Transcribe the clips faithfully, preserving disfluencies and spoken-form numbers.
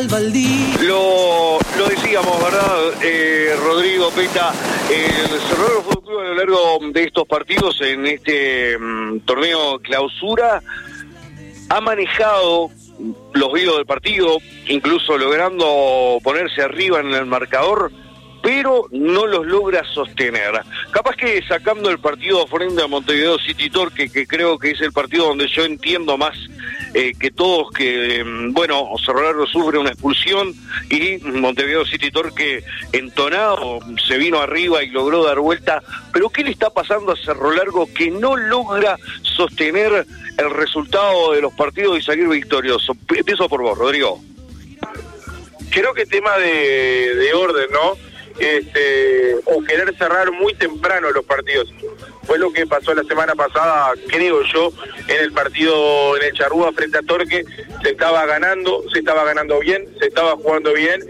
Lo, lo decíamos, ¿verdad? Eh, Rodrigo Peta, el Cerro Largo Fútbol Club a lo largo de estos partidos en este um, torneo clausura ha manejado los vídeos del partido, incluso logrando ponerse arriba en el marcador, pero no los logra sostener. Capaz que sacando el partido frente a Montevideo City Torque, que creo que es el partido donde yo entiendo más eh, que todos que, bueno, Cerro Largo sufre una expulsión y Montevideo City Torque entonado se vino arriba y logró dar vuelta. Pero ¿qué le está pasando a Cerro Largo que no logra sostener el resultado de los partidos y salir victorioso? Empiezo por vos, Rodrigo. Creo que tema de, de orden, ¿no? Este, o querer cerrar muy temprano los partidos. Fue lo que pasó la semana pasada, creo yo, en el partido en el Charrúa frente a Torque. Se estaba ganando, se estaba ganando bien, se estaba jugando bien,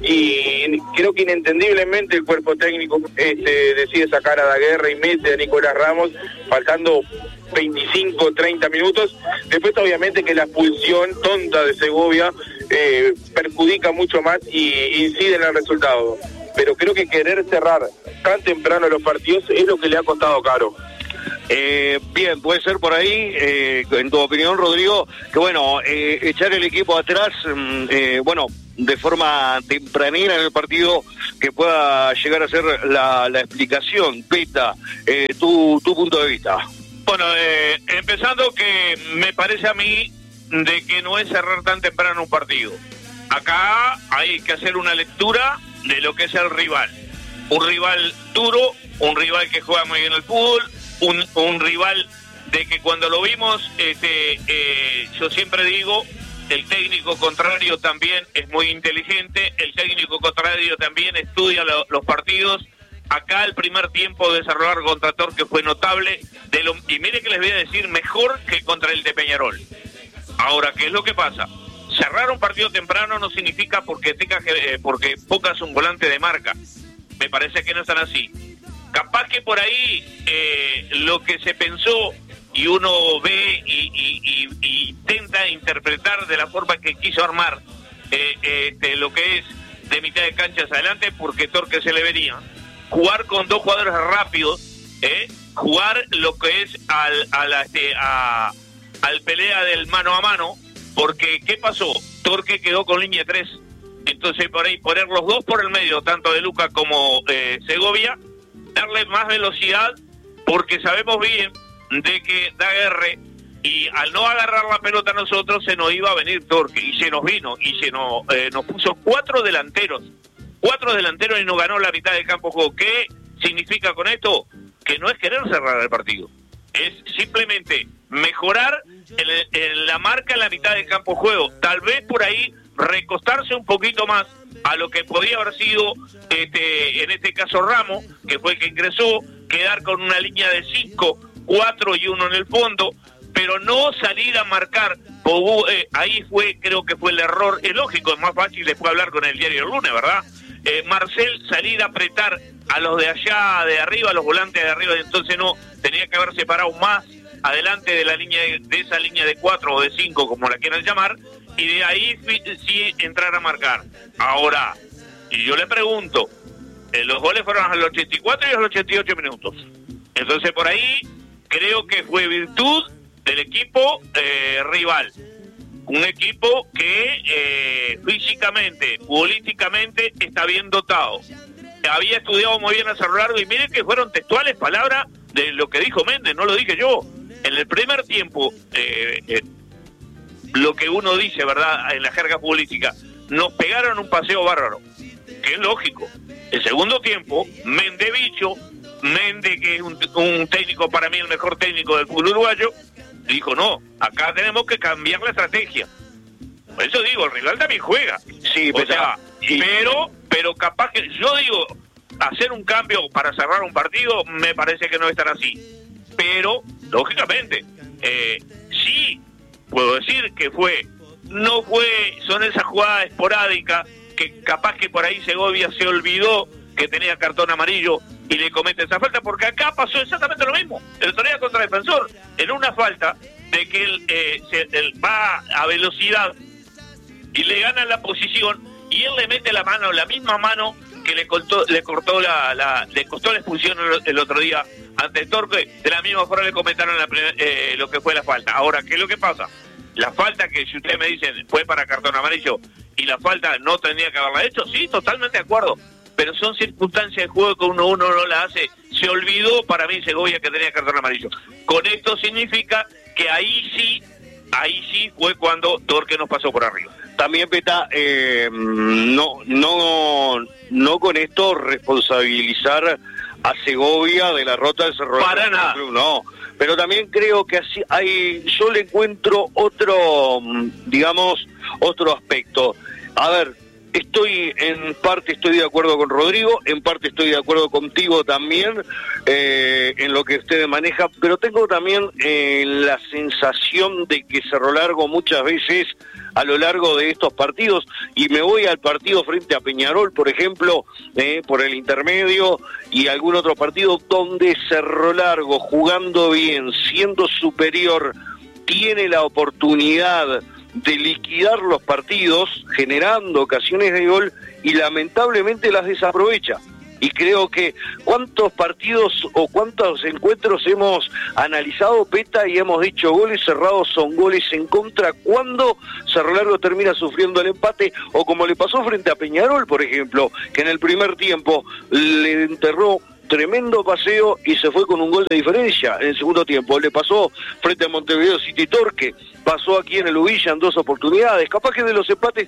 y creo que inentendiblemente el cuerpo técnico este, decide sacar a Daguerre y mete a Nicolás Ramos, faltando veinticinco, treinta minutos. Después obviamente que la expulsión tonta de Segovia eh, perjudica mucho más y incide en el resultado. Pero creo que querer cerrar tan temprano los partidos es lo que le ha costado caro. Eh, bien, puede ser por ahí, eh, en tu opinión, Rodrigo, que bueno, eh, echar el equipo atrás, eh, bueno, de forma tempranera en el partido, que pueda llegar a ser la, la explicación. Peta, eh, tu, tu punto de vista. Bueno, eh, empezando que me parece a mí de que no es cerrar tan temprano un partido. Acá hay que hacer una lectura de lo que es el rival. Un rival duro, un rival que juega muy bien el fútbol, un, un rival de que cuando lo vimos, este, eh, yo siempre digo, el técnico contrario también es muy inteligente, el técnico contrario también estudia lo, los partidos. Acá el primer tiempo de Cerro Largo contra Torque fue notable, de lo, y mire que les voy a decir, mejor que contra el de Peñarol. Ahora, ¿qué es lo que pasa? Cerrar un partido temprano no significa porque tengas que, eh, porque pongas un volante de marca. Me parece que no están así. Capaz que por ahí eh, lo que se pensó y uno ve y, y, y, y intenta interpretar de la forma que quiso armar eh, este, lo que es de mitad de cancha hacia adelante, porque Torque se le venía. Jugar con dos jugadores rápidos, eh, jugar lo que es al, a la, este, a, al pelea del mano a mano. Porque, ¿qué pasó? Torque quedó con línea tres. Entonces, por ahí, poner los dos por el medio, tanto de Luca como eh, Segovia, darle más velocidad, porque sabemos bien de que Daguerre, y al no agarrar la pelota a nosotros, se nos iba a venir Torque, y se nos vino, y se nos, eh, nos puso cuatro delanteros. Cuatro delanteros y nos ganó la mitad del campo de juego. ¿Qué significa con esto? Que no es querer cerrar el partido. Es simplemente mejorar en, en la marca en la mitad del campo de juego. Tal vez por ahí recostarse un poquito más a lo que podía haber sido, este, en este caso Ramos, que fue el que ingresó, quedar con una línea de cinco, cuatro y uno en el fondo, pero no salir a marcar. Eh, ahí fue, creo que fue el error. Es lógico, es más fácil después hablar con el diario el lunes, ¿verdad? Eh, Marcel salir a apretar a los de allá, de arriba, a los volantes de arriba, entonces no, tenía que haber separado más adelante de la línea de, de esa línea de cuatro o de cinco, como la quieran llamar, y de ahí sí entrar a marcar. Ahora, y yo le pregunto, eh, los goles fueron a los ochenta y cuatro y a los ochenta y ocho minutos. Entonces por ahí creo que fue virtud del equipo eh, rival. Un equipo que eh, físicamente, futbolísticamente está bien dotado. Había estudiado muy bien a Cerro Largo, y miren que fueron textuales palabras de lo que dijo Méndez, no lo dije yo. En el primer tiempo, eh, eh, lo que uno dice, ¿verdad?, en la jerga futbolística, nos pegaron un paseo bárbaro, que es lógico. El segundo tiempo, Méndez bicho, Méndez, que es un, un técnico, para mí el mejor técnico del fútbol uruguayo, dijo, no, acá tenemos que cambiar la estrategia. Por eso digo, el rival también juega. Sí, o sea, sí. pero, pero capaz que, yo digo, hacer un cambio para cerrar un partido, me parece que no es tan así. Pero, lógicamente, eh, sí, puedo decir que fue, no fue, son esas jugadas esporádicas, que capaz que por ahí Segovia se olvidó que tenía cartón amarillo y le comete esa falta, porque acá pasó exactamente lo mismo. El otro día contra el Defensor, en una falta de que él, eh, se, él va a velocidad y le ganan la posición y él le mete la mano, la misma mano que le cortó, le cortó la, la le costó la expulsión el, el otro día ante Torque. De la misma forma le comentaron la, eh, lo que fue la falta. Ahora, ¿qué es lo que pasa? La falta que si ustedes me dicen fue para cartón amarillo y la falta no tendría que haberla hecho, sí, totalmente de acuerdo, pero son circunstancias de juego que uno uno no la hace. Se olvidó para mí Segovia que tenía cartón amarillo. Con esto significa que ahí sí, ahí sí fue cuando Torque nos pasó por arriba. También, Peta, eh, no, no, no con esto responsabilizar a Segovia de la derrota del Cerro Largo. Para nada. No, pero también creo que así hay, yo le encuentro otro, digamos, otro aspecto. A ver, estoy en parte estoy de acuerdo con Rodrigo, en parte estoy de acuerdo contigo también eh, en lo que ustedes manejan, pero tengo también eh, la sensación de que Cerro Largo muchas veces a lo largo de estos partidos, y me voy al partido frente a Peñarol, por ejemplo, eh, por el intermedio, y algún otro partido donde Cerro Largo, jugando bien, siendo superior, tiene la oportunidad de liquidar los partidos, generando ocasiones de gol, y lamentablemente las desaprovecha. Y creo que cuántos partidos o cuántos encuentros hemos analizado, Peta, y hemos dicho goles cerrados son goles en contra cuando Cerro Largo termina sufriendo el empate, o como le pasó frente a Peñarol, por ejemplo, que en el primer tiempo le enterró tremendo paseo y se fue con un gol de diferencia en el segundo tiempo. Le pasó frente a Montevideo City Torque, pasó aquí en el Ubilla en dos oportunidades, capaz que de los empates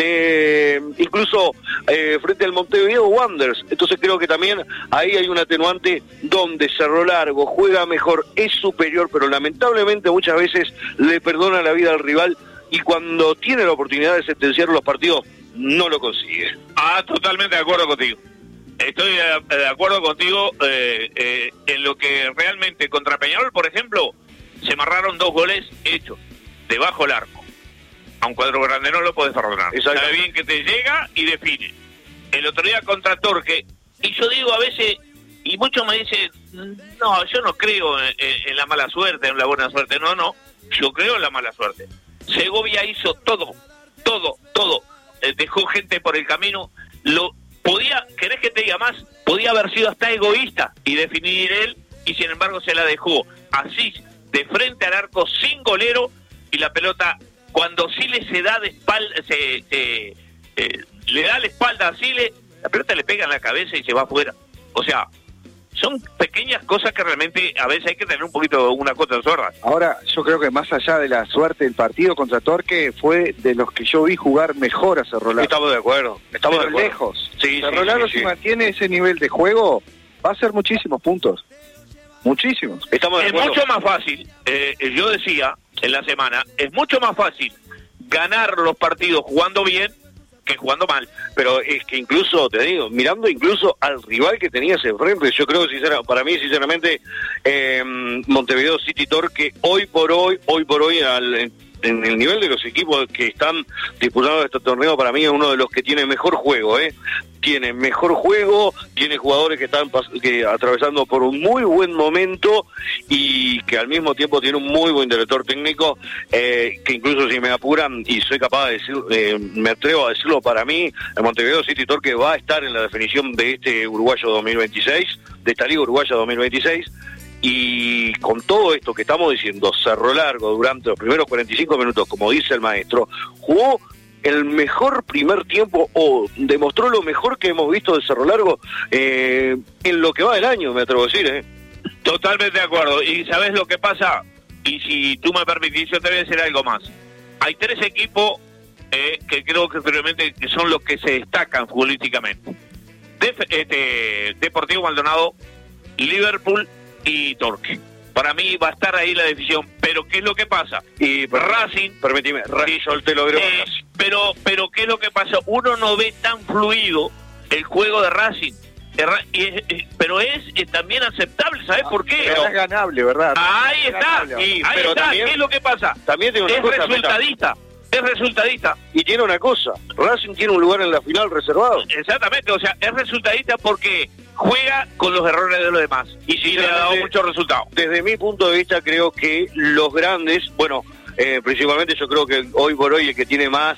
eh, incluso eh, frente al Montevideo Wanderers. Entonces creo que también ahí hay un atenuante donde Cerro Largo juega mejor, es superior, pero lamentablemente muchas veces le perdona la vida al rival, y cuando tiene la oportunidad de sentenciar los partidos no lo consigue. Ah, totalmente de acuerdo contigo. Estoy de, de acuerdo contigo eh, eh, en lo que realmente contra Peñarol, por ejemplo, se amarraron dos goles hechos debajo del arco. A un cuadro grande no lo puedes perdonar. Sabe bien que te llega y define. El otro día contra Torque, y yo digo a veces, y muchos me dicen, no, yo no creo en, en la mala suerte, en la buena suerte. No, no, yo creo en la mala suerte. Segovia hizo todo, todo, todo. Eh, dejó gente por el camino. Lo podía, ¿querés que te diga más? Podía haber sido hasta egoísta y definir él, y sin embargo se la dejó así, de frente al arco, sin golero, y la pelota, cuando Siles se da de espalda, se, se eh, le da la espalda a Siles, la pelota le pega en la cabeza y se va afuera. O sea, son pequeñas cosas que realmente a veces hay que tener un poquito una cota de sorda. Ahora, yo creo que más allá de la suerte del partido contra Torque, fue de los que yo vi jugar mejor a Cerro Largo. Estamos de acuerdo, estamos Pero de acuerdo. lejos. Sí, Cerro sí, Largo, sí, si sí. mantiene ese nivel de juego, va a ser muchísimos puntos. Muchísimos. Estamos de Es acuerdo. mucho más fácil, eh, yo decía en la semana, es mucho más fácil ganar los partidos jugando bien que jugando mal. Pero es que incluso, te digo, mirando incluso al rival que tenías enfrente, yo creo, sincera, para mí, sinceramente, eh, Montevideo City Torque, hoy por hoy, hoy por hoy, al, en, en el nivel de los equipos que están disputando este torneo, para mí es uno de los que tiene mejor juego, ¿eh? Tiene mejor juego, tiene jugadores que están pas- que atravesando por un muy buen momento, y que al mismo tiempo tiene un muy buen director técnico, eh, que incluso si me apuran, y soy capaz de decir, eh, me atrevo a decirlo, para mí, el Montevideo City Torque va a estar en la definición de este uruguayo dos mil veintiséis, de esta Liga Uruguaya dos mil veintiséis, y con todo esto que estamos diciendo, Cerro Largo durante los primeros cuarenta y cinco minutos, como dice el maestro, jugó el mejor primer tiempo, o demostró lo mejor que hemos visto de Cerro Largo eh, en lo que va del año, me atrevo a decir, ¿eh? Totalmente de acuerdo. ¿Y sabes lo que pasa? Y si tú me permitís, yo te voy a decir algo más. Hay tres equipos eh, que creo que realmente son los que se destacan futbolísticamente. Def- este, Deportivo Maldonado, Liverpool y Torque. Para mí va a estar ahí la decisión. Pero ¿qué es lo que pasa? Y Racing, permíteme, Racing, sí, yo te lo agrego eh, casi. pero, pero ¿qué es lo que pasa? Uno no ve tan fluido el juego de Racing. El Ra- y es- es- pero es, es también aceptable, ¿sabes por qué? Pero es ganable, ¿verdad? Ahí Es está, ganable. Y- ahí pero está. también- ¿Qué es lo que pasa? También tiene una Es cosa, resultadista, es resultadista. y tiene una cosa, Racing tiene un lugar en la final reservado. Exactamente, o sea, es resultadista porque juega con los errores de los demás. Y Y le ha dado sinceramente, muchos resultados. Desde mi punto de vista, creo que los grandes, bueno, eh, principalmente yo creo que hoy por hoy el que tiene más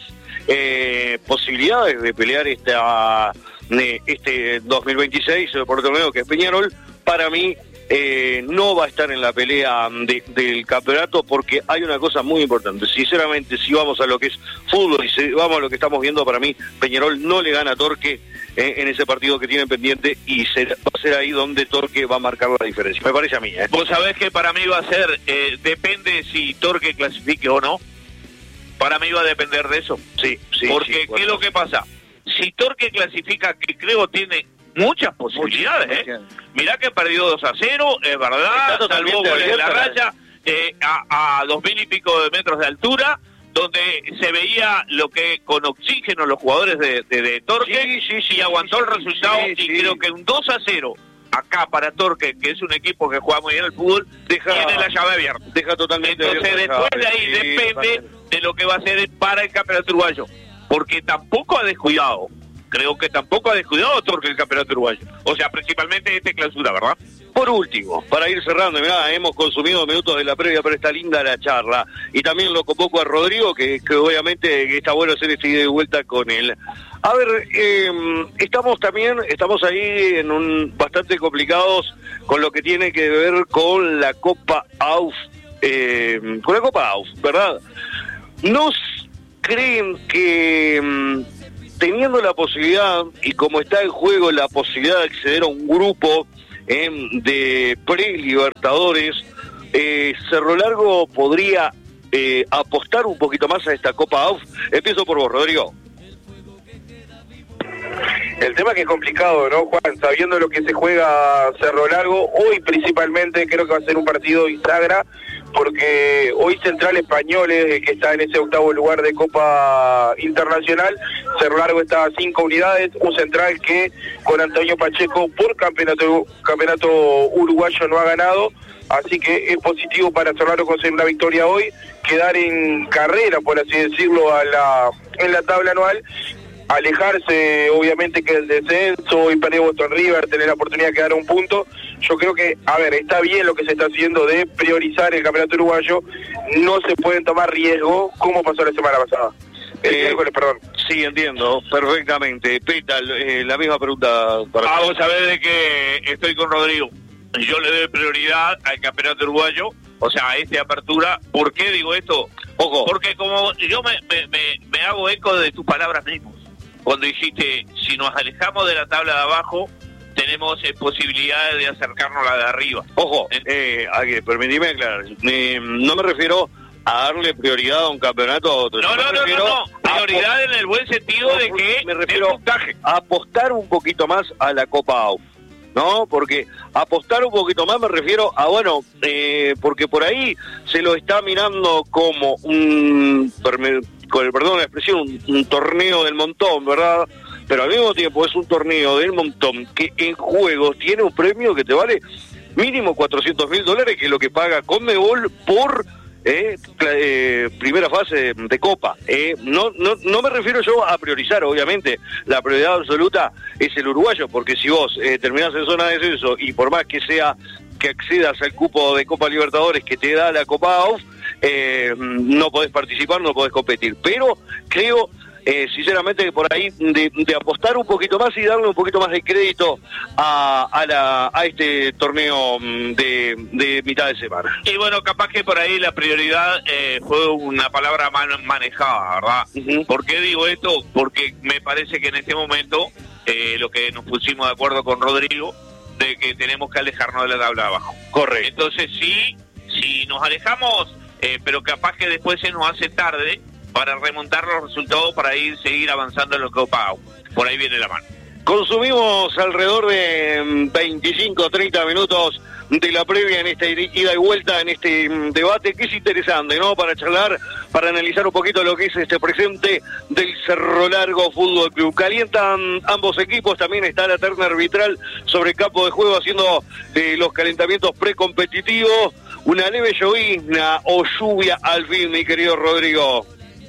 eh, posibilidades de pelear esta, este dos mil veintiséis por el torneo que es Peñarol, para mí eh, no va a estar en la pelea de, del campeonato, porque hay una cosa muy importante. Sinceramente, si vamos a lo que es fútbol y si vamos a lo que estamos viendo, para mí Peñarol no le gana a Torque eh, en ese partido que tienen pendiente, y será, va a ser ahí donde Torque va a marcar la diferencia, me parece a mí. ¿eh? Vos sabés que para mí va a ser, eh, depende si Torque clasifique o no, para mí va a depender de eso. Sí, sí. Porque, sí, ¿qué es lo que pasa? Si Torque clasifica, que creo tiene muchas posibilidades, ¿eh? Mirá que perdió dos a cero, es verdad, salvó goles de la raya, eh, a, a dos mil y pico de metros de altura, donde se veía lo que con oxígeno los jugadores de, de, de Torque, sí, sí, sí, y aguantó sí, el resultado, sí, y sí. creo que un dos a cero acá para Torque, que es un equipo que juega muy bien el fútbol, Deja, tiene la llave abierta. Deja totalmente Entonces después de ahí sí, depende sí. de lo que va a hacer para el campeonato uruguayo, porque tampoco ha descuidado, creo que tampoco ha descuidado Torque el campeonato uruguayo, o sea, principalmente este clausura, ¿verdad? Por último, para ir cerrando, mirá, hemos consumido minutos de la previa, pero está linda la charla, y también lo convoco a Rodrigo, que, que obviamente está bueno hacer este ida y vuelta con él. A ver, eh, estamos también, estamos ahí en un bastante complicados con lo que tiene que ver con la Copa A U F, eh, con la Copa A U F, ¿verdad? ¿Nos creen que mm, teniendo la posibilidad, y como está en juego la posibilidad de acceder a un grupo eh, de pre-libertadores, eh, Cerro Largo podría eh, apostar un poquito más a esta Copa A U F? Empiezo por vos, Rodrigo. El tema que es complicado, ¿no, Juan? Sabiendo lo que se juega Cerro Largo, hoy principalmente creo que va a ser un partido bisagra, porque hoy Central Españoles, que está en ese octavo lugar de Copa Internacional, Cerro Largo está a cinco unidades, un Central que con Antonio Pacheco por campeonato, campeonato uruguayo no ha ganado, así que es positivo para Cerro Largo conseguir una victoria hoy, quedar en carrera, por así decirlo, a la en la tabla anual, alejarse obviamente que el descenso y perder Boston River, tener la oportunidad de quedar a un punto. Yo creo que, a ver, está bien lo que se está haciendo de priorizar el campeonato uruguayo, no se pueden tomar riesgo como pasó la semana pasada. El Eh, miércoles, perdón. Sí, entiendo perfectamente. Peta, eh, la misma pregunta para... Ah, vos sabés de que estoy con Rodrigo. Yo le doy prioridad al campeonato uruguayo, o sea, a esta apertura. ¿Por qué digo esto? Ojo. Porque como yo me, me, me, me hago eco de tus palabras mismos, cuando dijiste, si nos alejamos de la tabla de abajo, tenemos eh, posibilidades de acercarnos a la de arriba. Ojo, eh, aquí, permitime aclarar, eh, no me refiero a darle prioridad a un campeonato a otro. No, Yo no, me no, refiero no, no, prioridad a, en el buen sentido de que me refiero de puntaje. a apostar un poquito más a la Copa A U F, ¿no? Porque apostar un poquito más me refiero a, bueno, eh, porque por ahí se lo está mirando como un, con el perdón de la expresión, un, un torneo del montón, ¿verdad? Pero al mismo tiempo es un torneo del montón que en juegos tiene un premio que te vale mínimo cuatrocientos mil dólares, que es lo que paga Conmebol por eh, eh, primera fase de, de Copa. Eh, no, no, no me refiero yo a priorizar, obviamente, la prioridad absoluta es el uruguayo, porque si vos eh, terminás en zona de descenso y por más que sea que accedas al cupo de Copa Libertadores que te da la Copa A U F, eh, no podés participar, no podés competir. Pero creo... Eh, sinceramente por ahí de, de apostar un poquito más y darle un poquito más de crédito a, a, la, a este torneo de, de mitad de semana. Y bueno, capaz que por ahí la prioridad eh, fue una palabra man manejada, ¿verdad? Uh-huh. ¿Por qué digo esto? Porque me parece que en este momento eh, lo que nos pusimos de acuerdo con Rodrigo, de que tenemos que alejarnos de la tabla de abajo. Correcto. Entonces sí, si nos alejamos, eh, pero capaz que después se nos hace tarde para remontar los resultados, para ir seguir avanzando en lo que Copa A U F. Por ahí viene la mano. Consumimos alrededor de veinticinco, treinta minutos de la previa en esta ida y vuelta, en este debate que es interesante, ¿no? Para charlar, para analizar un poquito lo que es este presente del Cerro Largo Fútbol Club. Calientan ambos equipos, también está la terna arbitral sobre el campo de juego haciendo eh, los calentamientos precompetitivos. Una leve llovizna o lluvia al fin, mi querido Rodrigo.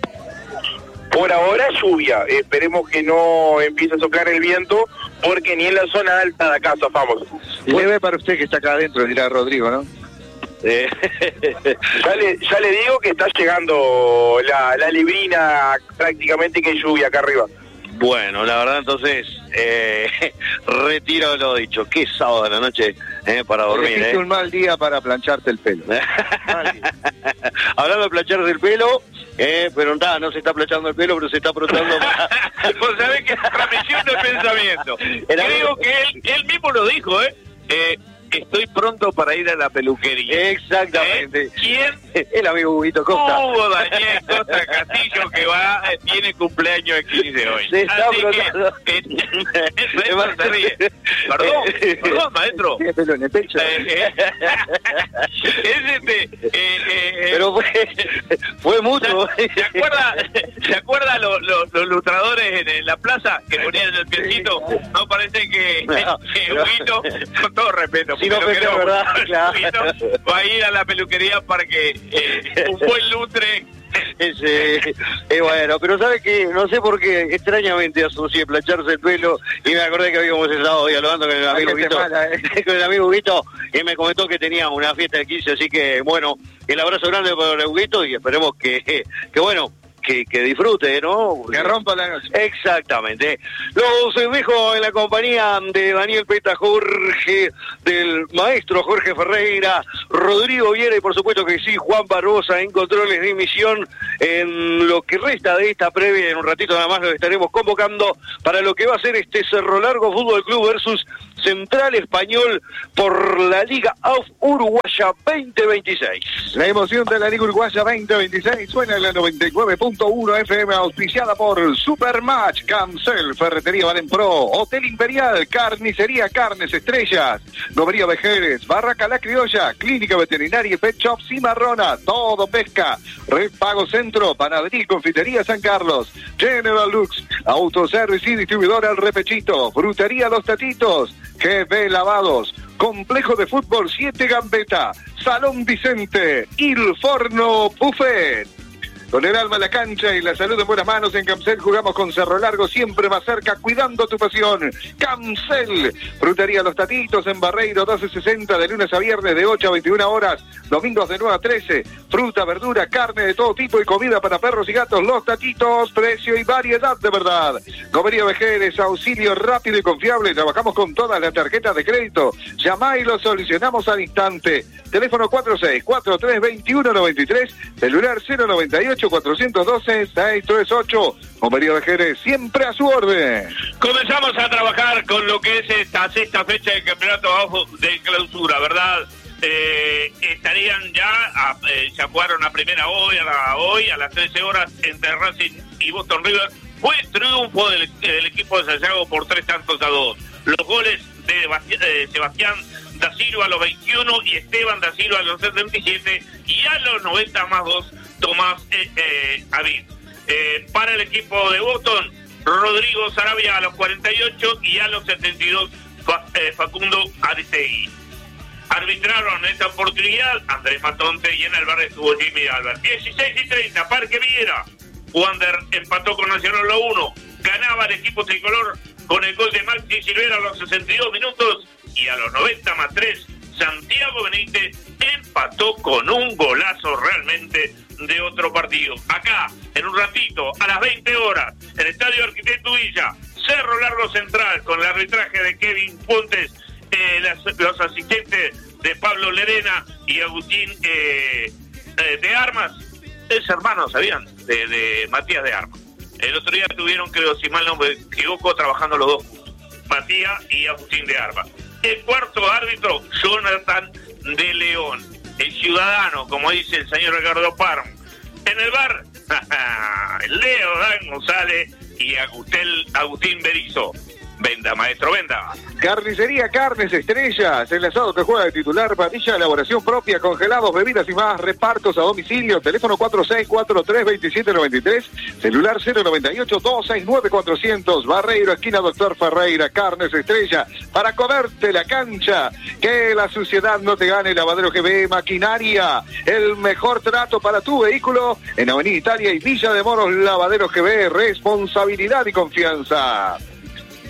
Por ahora lluvia, esperemos que no empiece a soplar el viento, porque ni en la zona alta de acá zafamos. Leve para usted que está acá adentro, dirá Rodrigo, ¿no? Eh, ya, le, ya le digo que está llegando la, la librina prácticamente que lluvia acá arriba. Bueno, la verdad entonces eh, retiro lo dicho. Qué sábado de la noche eh, para dormir. Es eh. un mal día para plancharte el pelo. Hablando de plancharse el pelo, eh, pero nada, no se está planchando el pelo, pero se está aprovechando para... Vos sabés que transmisión de pensamiento. Era Creo bueno. que él, él mismo lo dijo, ¿eh? eh Estoy pronto para ir a la peluquería. Exactamente. ¿Eh? ¿Quién? El amigo Huguito Costa. Hugo Daniel Costa Castillo, que va, eh, tiene cumpleaños el quince hoy. Se está Así brotando. que, eh, maestro se ríe. Perdón, perdón, maestro. Tiene pelo en el pecho. Eh, eh, es este, eh, eh, Pero fue, fue mutuo. ¿Se acuerda, ¿se acuerda los lo, lo ilustradores en, en la plaza que ponían en el piecito? No parece que, No, que no. Huguito, con todo respeto, Si no porque pensé, lo ¿verdad? queremos, Claro. Huguito va a ir a la peluquería para que eh, un buen lustre. Ese, eh, bueno, pero ¿sabe qué? No sé por qué extrañamente asocié plancharse el pelo y me acordé que habíamos estado hoy hablando con el amigo Hay gente Huguito, mala, ¿eh? con el amigo Huguito, y me comentó que tenía una fiesta de quince, así que bueno, el abrazo grande para el Huguito y esperemos que, que bueno, que, que disfrute, ¿no? Que rompa la noche. Exactamente. Los dejo en la compañía de Daniel Peta, Jorge, del maestro Jorge Ferreira, Rodrigo Viera y por supuesto que sí, Juan Barbosa en controles de emisión. En lo que resta de esta previa, en un ratito nada más los estaremos convocando para lo que va a ser este Cerro Largo Fútbol Club versus Central Español por la Liga AUF Uruguaya veinte veintiséis. La emoción de la Liga Uruguaya veinte veintiséis suena en la noventa y nueve punto uno F M, auspiciada por Supermatch, Cancel, Ferretería Valen Pro, Hotel Imperial, Carnicería Carnes Estrellas, Novería Vejeres, Barraca La Criolla, Clínica Veterinaria y Pet Shop Cimarrona, Todo Pesca, Red Pago Centro, Panadería y Confitería San Carlos, General Lux, Autoservice y Distribuidora El Repechito, Frutería Los Tatitos, G B Lavados, Complejo de Fútbol siete Gambetta, Salón Vicente, Il Forno Buffet. Con el alma en la cancha y la salud en buenas manos, en Camcel jugamos con Cerro Largo, siempre más cerca, cuidando tu pasión. Camcel, Frutería Los Tatitos en Barreiro doce sesenta, de lunes a viernes de ocho a veintiuna horas, domingos de nueve a trece. Fruta, verdura, carne de todo tipo y comida para perros y gatos. Los Tatitos, precio y variedad de verdad. Comería Vejeres, auxilio rápido y confiable. Trabajamos con todas las tarjetas de crédito. Llamá y lo solucionamos al instante. Teléfono cuatro seis cuatro tres dos uno nueve tres, celular cero noventa y ocho cuatrocientos doce seiscientos treinta y ocho. Comería Vejeres, siempre a su orden. Comenzamos a trabajar con lo que es esta sexta fecha del campeonato de clausura, ¿verdad? Eh, estarían ya, a, eh, ya jugaron a primera hoy a, la, hoy, a las trece horas entre Racing y Boston River. Fue triunfo del, del equipo de Sayago por tres tantos a dos. Los goles de Basti- eh, Sebastián Da Silva a los veintiuno y Esteban Da Silva a los setenta y siete, y a los noventa más dos Tomás eh, eh, Avid. Eh, para el equipo de Boston, Rodrigo Sarabia a los cuarenta y ocho y a los setenta y dos Fa, eh, Facundo Aristegui. Arbitraron esta oportunidad Andrés Matonte y en el bar estuvo Jimmy Albert. dieciséis y treinta, Parque Viera. Wander empató con Nacional a uno. Ganaba el equipo tricolor con el gol de Maxi Silvera a los sesenta y dos minutos y a los noventa más tres Santiago Benítez empató con un golazo realmente de otro partido. Acá, en un ratito, a las veinte horas, el Estadio Arquitecto Villa, Cerro Largo Central, con el arbitraje de Kevin Pontes, eh, las, los asistentes de Pablo Lerena y Agustín eh, eh, de Armas. Es hermano, ¿sabían? De, de Matías de Armas. El otro día tuvieron, creo, si mal no me equivoco, trabajando los dos juntos, Matías y Agustín de Armas. El cuarto árbitro, Jonathan de León, el ciudadano, como dice el señor Ricardo Parmo. En el bar, Leo Dan González y Agustel, Agustín Berizzo. Venda, maestro, venda. Carnicería Carnes Estrellas, el asado que juega de titular, parrilla, elaboración propia, congelados, bebidas y más, repartos a domicilio, teléfono cuatro seis cuatro tres dos siete nueve tres, celular cero noventa y ocho dos seis nueve cuatrocientos, Barreiro, esquina Doctor Ferreira. Carnes Estrella, para comerte la cancha, que la suciedad no te gane. Lavadero G B, maquinaria, el mejor trato para tu vehículo, en Avenida Italia y Villa de Moros. Lavadero G B, responsabilidad y confianza.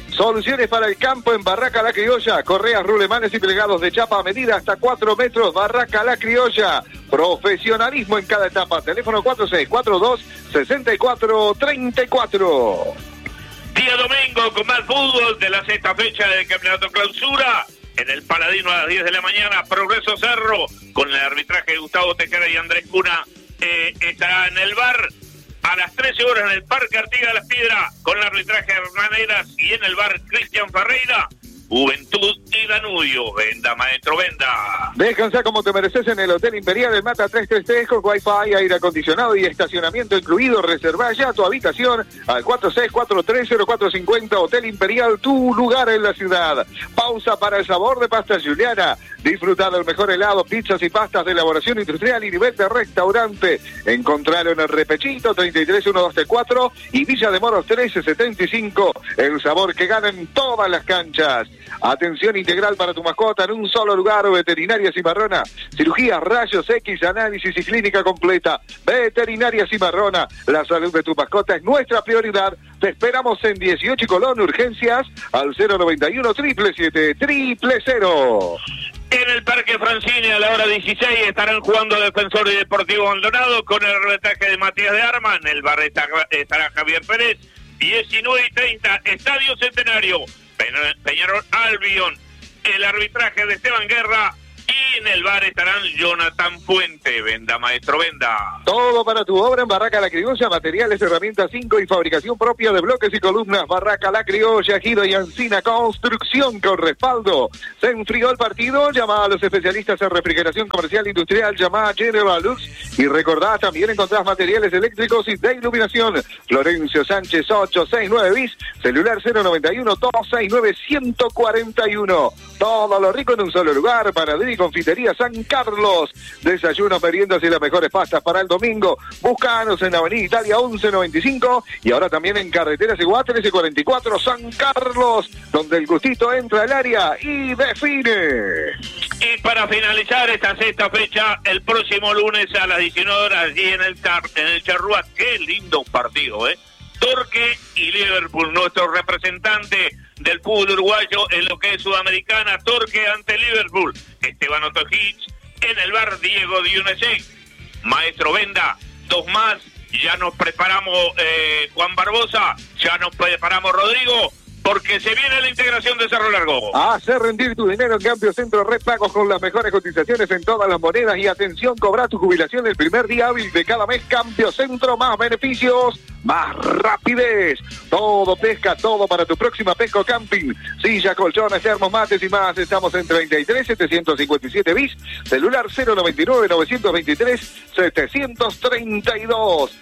Soluciones para el campo en Barraca La Criolla. Correas, rulemanes y plegados de chapa a medida hasta cuatro metros. Barraca La Criolla. Profesionalismo en cada etapa. Teléfono cuatro seis cuatro dos, seis cuatro tres cuatro. Día domingo con más fútbol de la sexta fecha del Campeonato Clausura. En el Paladino a las diez de la mañana, Progreso Cerro, con el arbitraje de Gustavo Tejera y Andrés Cuna, eh, estará en el bar. A las trece horas en el Parque Artigas de las Piedras, con el arbitraje de Hernán Heras, y en el bar Cristian Ferreira, Juventud y Danubio. Venda, maestro, venda. Descansa como te mereces en el Hotel Imperial del Mata trescientos treinta y tres con Wi-Fi, aire acondicionado y estacionamiento incluido. Reserva ya tu habitación al cuatro seis cuatro tres cero cuatro cinco cero. Hotel Imperial, tu lugar en la ciudad. Pausa para el sabor de Pastas Juliana. Disfruta del mejor helado, pizzas y pastas de elaboración industrial y nivel de restaurante. Encontralo en el Repechito treinta y tres mil ciento veinticuatro y Villa de Moros trece setenta y cinco. El sabor que gana en todas las canchas. Atención integral para tu mascota en un solo lugar. Veterinaria Cimarrona. Cirugías, rayos X, análisis y clínica completa. Veterinaria Cimarrona. La salud de tu mascota es nuestra prioridad. Te esperamos en dieciocho y Colón. Urgencias al cero noventa y uno, siete siete siete, cero cero. En el Parque Francini a la hora dieciséis estarán jugando Defensor y Deportivo Maldonado con el retaje de Matías de Arma. En el bar estará Javier Pérez. diecinueve y treinta, Estadio Centenario, Peñarol Albion, el arbitraje de Esteban Guerra, y en el bar estarán Jonathan Puente. Venda, maestro, venda. Todo para tu obra en Barraca La Criolla, materiales, herramientas cinco y fabricación propia de bloques y columnas. Barraca La Criolla, Gido y Ancina, construcción con respaldo. Se enfrió el partido, llama a los especialistas en refrigeración comercial industrial, llama a General Lux, y recordá, también encontrás materiales eléctricos y de iluminación. Florencio Sánchez ochocientos sesenta y nueve bis, celular cero noventa y uno, doscientos sesenta y nueve, ciento cuarenta y uno. Todo lo rico en un solo lugar. Panadería y Confitería San Carlos. Desayunos, meriendas y las mejores pastas para el domingo. Búscanos en Avenida Italia once noventa y cinco y ahora también en Carreteras Iguá trece cuarenta y cuatro San Carlos, donde el gustito entra al área y define. Y para finalizar esta sexta fecha, el próximo lunes a las diecinueve horas, allí en el, tar, en el Charrúa. Qué lindo partido, ¿eh? Torque y Liverpool, nuestro representante del fútbol uruguayo en lo que es Sudamericana. Torque ante Liverpool. Esteban Otojic en el bar Diego Dionese. Maestro Venda, dos más. Ya nos preparamos, eh, Juan Barbosa. Ya nos preparamos, Rodrigo, porque se viene la integración de Cerro Largo. Hacer rendir tu dinero en Cambio Centro Red Pagos con las mejores cotizaciones en todas las monedas. Y atención, cobra tu jubilación el primer día hábil de cada mes. Cambio Centro, más beneficios, más rapidez. Todo pesca, todo para tu próxima pesca o camping. Silla, colchones, termos, mates y más. Estamos en treinta y tres setecientos cincuenta y siete bis. Celular cero noventa y nueve, novecientos veintitrés, setecientos treinta y dos.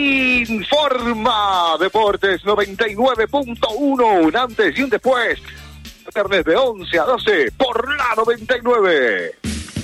Informa Deportes noventa y nueve punto uno. Un antes y un después. Viernes de once a doce por la noventa y nueve.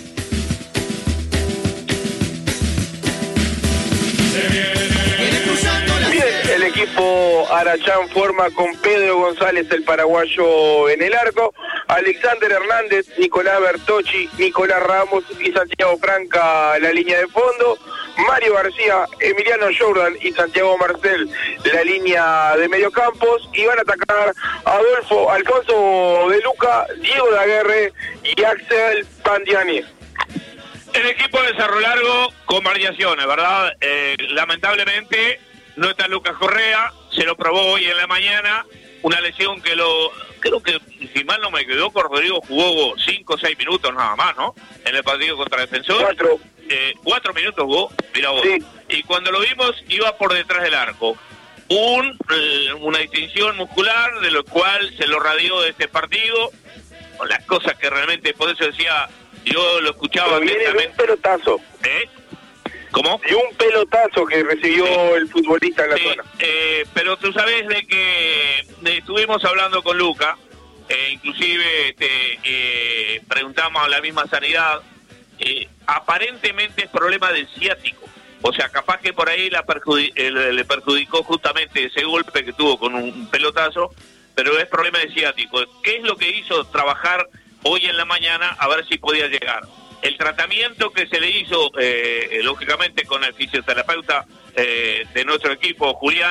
Bien, el equipo Arachán forma con Pedro González, el paraguayo, en el arco, Alexander Hernández, Nicolás Bertocci, Nicolás Ramos y Santiago Franca la línea de fondo, Mario García, Emiliano Jordan y Santiago Marcel la línea de mediocampos, y van a atacar Adolfo, Alfonso de Luca, Diego Daguerre y Axel Pandiani. El equipo de Cerro Largo con variaciones, ¿verdad? Eh, lamentablemente no está Lucas Correa, se lo probó hoy en la mañana, una lesión que lo, creo que si mal no me equivoco, Rodrigo jugó cinco o seis minutos nada más, ¿no? En el partido contra Defensor. Cuatro. Eh, cuatro minutos jugó, mira vos. Sí. Y cuando lo vimos iba por detrás del arco. Un, eh, una distinción muscular, de lo cual se lo radió de este partido, con las cosas que realmente, por eso decía, yo lo escuchaba Viene de un atentamente. pelotazo. ¿Eh? ¿Cómo? De un pelotazo que recibió Sí. el futbolista en la Sí, zona. eh, pero tú sabes de que de, estuvimos hablando con Luca, eh, inclusive este, eh, preguntamos a la misma sanidad, eh, aparentemente es problema del ciático, o sea, capaz que por ahí la perjudi- el, le perjudicó justamente ese golpe que tuvo con un pelotazo, pero es problema de ciático. ¿Qué es lo que hizo trabajar hoy en la mañana a ver si podía llegar? El tratamiento que se le hizo, eh, lógicamente con el fisioterapeuta eh, de nuestro equipo, Julián,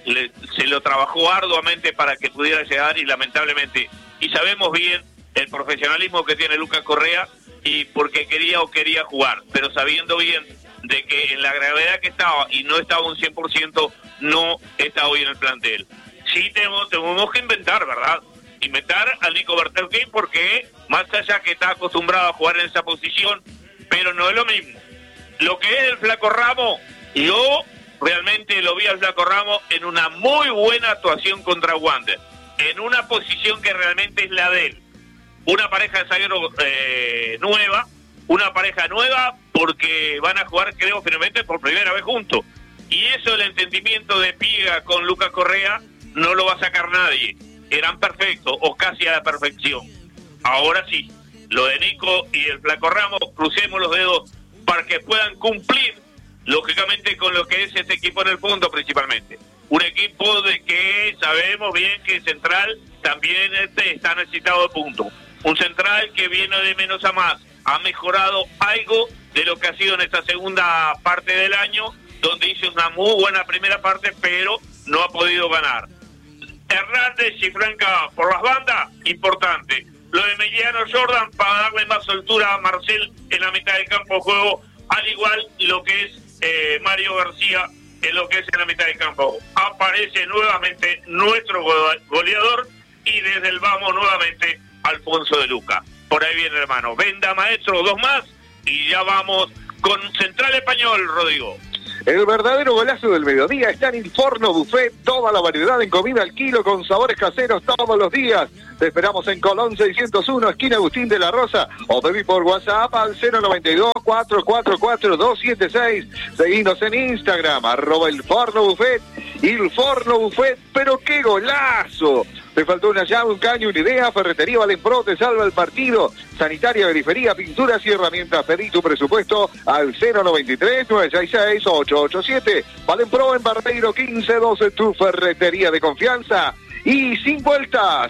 le, se lo trabajó arduamente para que pudiera llegar y lamentablemente, y sabemos bien el profesionalismo que tiene Lucas Correa y porque quería o quería jugar, pero sabiendo bien de que en la gravedad que estaba y no estaba un cien por ciento, no está hoy en el plantel. Sí tenemos, tenemos que inventar, ¿verdad? Inventar al Nico Berterkin porque más allá que está acostumbrado a jugar en esa posición, pero no es lo mismo. Lo que es el Flaco Ramos, yo realmente lo vi al Flaco Ramos en una muy buena actuación contra Wander, en una posición que realmente es la de él. Una pareja de zaguero eh, nueva, una pareja nueva porque van a jugar, creo, finalmente por primera vez juntos. Y eso, el entendimiento de Piga con Lucas Correa, no lo va a sacar nadie. Eran perfectos, o casi a la perfección. Ahora sí, lo de Nico y el Flaco Ramos, crucemos los dedos para que puedan cumplir, lógicamente, con lo que es este equipo en el fondo principalmente. Un equipo de que sabemos bien que Central también este está necesitado de puntos. Un Central que viene de menos a más, ha mejorado algo de lo que ha sido en esta segunda parte del año, donde hizo una muy buena primera parte, pero no ha podido ganar. Hernández y Franca por las bandas, importante. Lo de Emiliano Jordan para darle más soltura a Marcel en la mitad del campo de juego, al igual lo que es eh, Mario García en lo que es en la mitad del campo. Aparece nuevamente nuestro goleador y desde el vamos nuevamente Alfonso de Luca. Por ahí viene, hermano. Venda, maestro, dos más y ya vamos con Central Español, Rodrigo. El verdadero golazo del mediodía está en Il Forno Buffet, toda la variedad en comida al kilo con sabores caseros todos los días. Te esperamos en Colón seiscientos uno, esquina Agustín de la Rosa, o pedí por WhatsApp al cero noventa y dos, cuatro cuatro cuatro, dos siete seis. Seguinos en Instagram, arroba Il Forno Buffet, Il Forno Buffet, pero qué golazo. Te faltó una llave, un caño, una idea. Ferretería Valenpro te salva el partido. Sanitaria, periferia, pinturas y herramientas. Pedí tu presupuesto al cero noventa y tres, nueve seis seis, ocho ocho siete. Valenpro en Barreiro quince doce, tu ferretería de confianza. Y sin vueltas.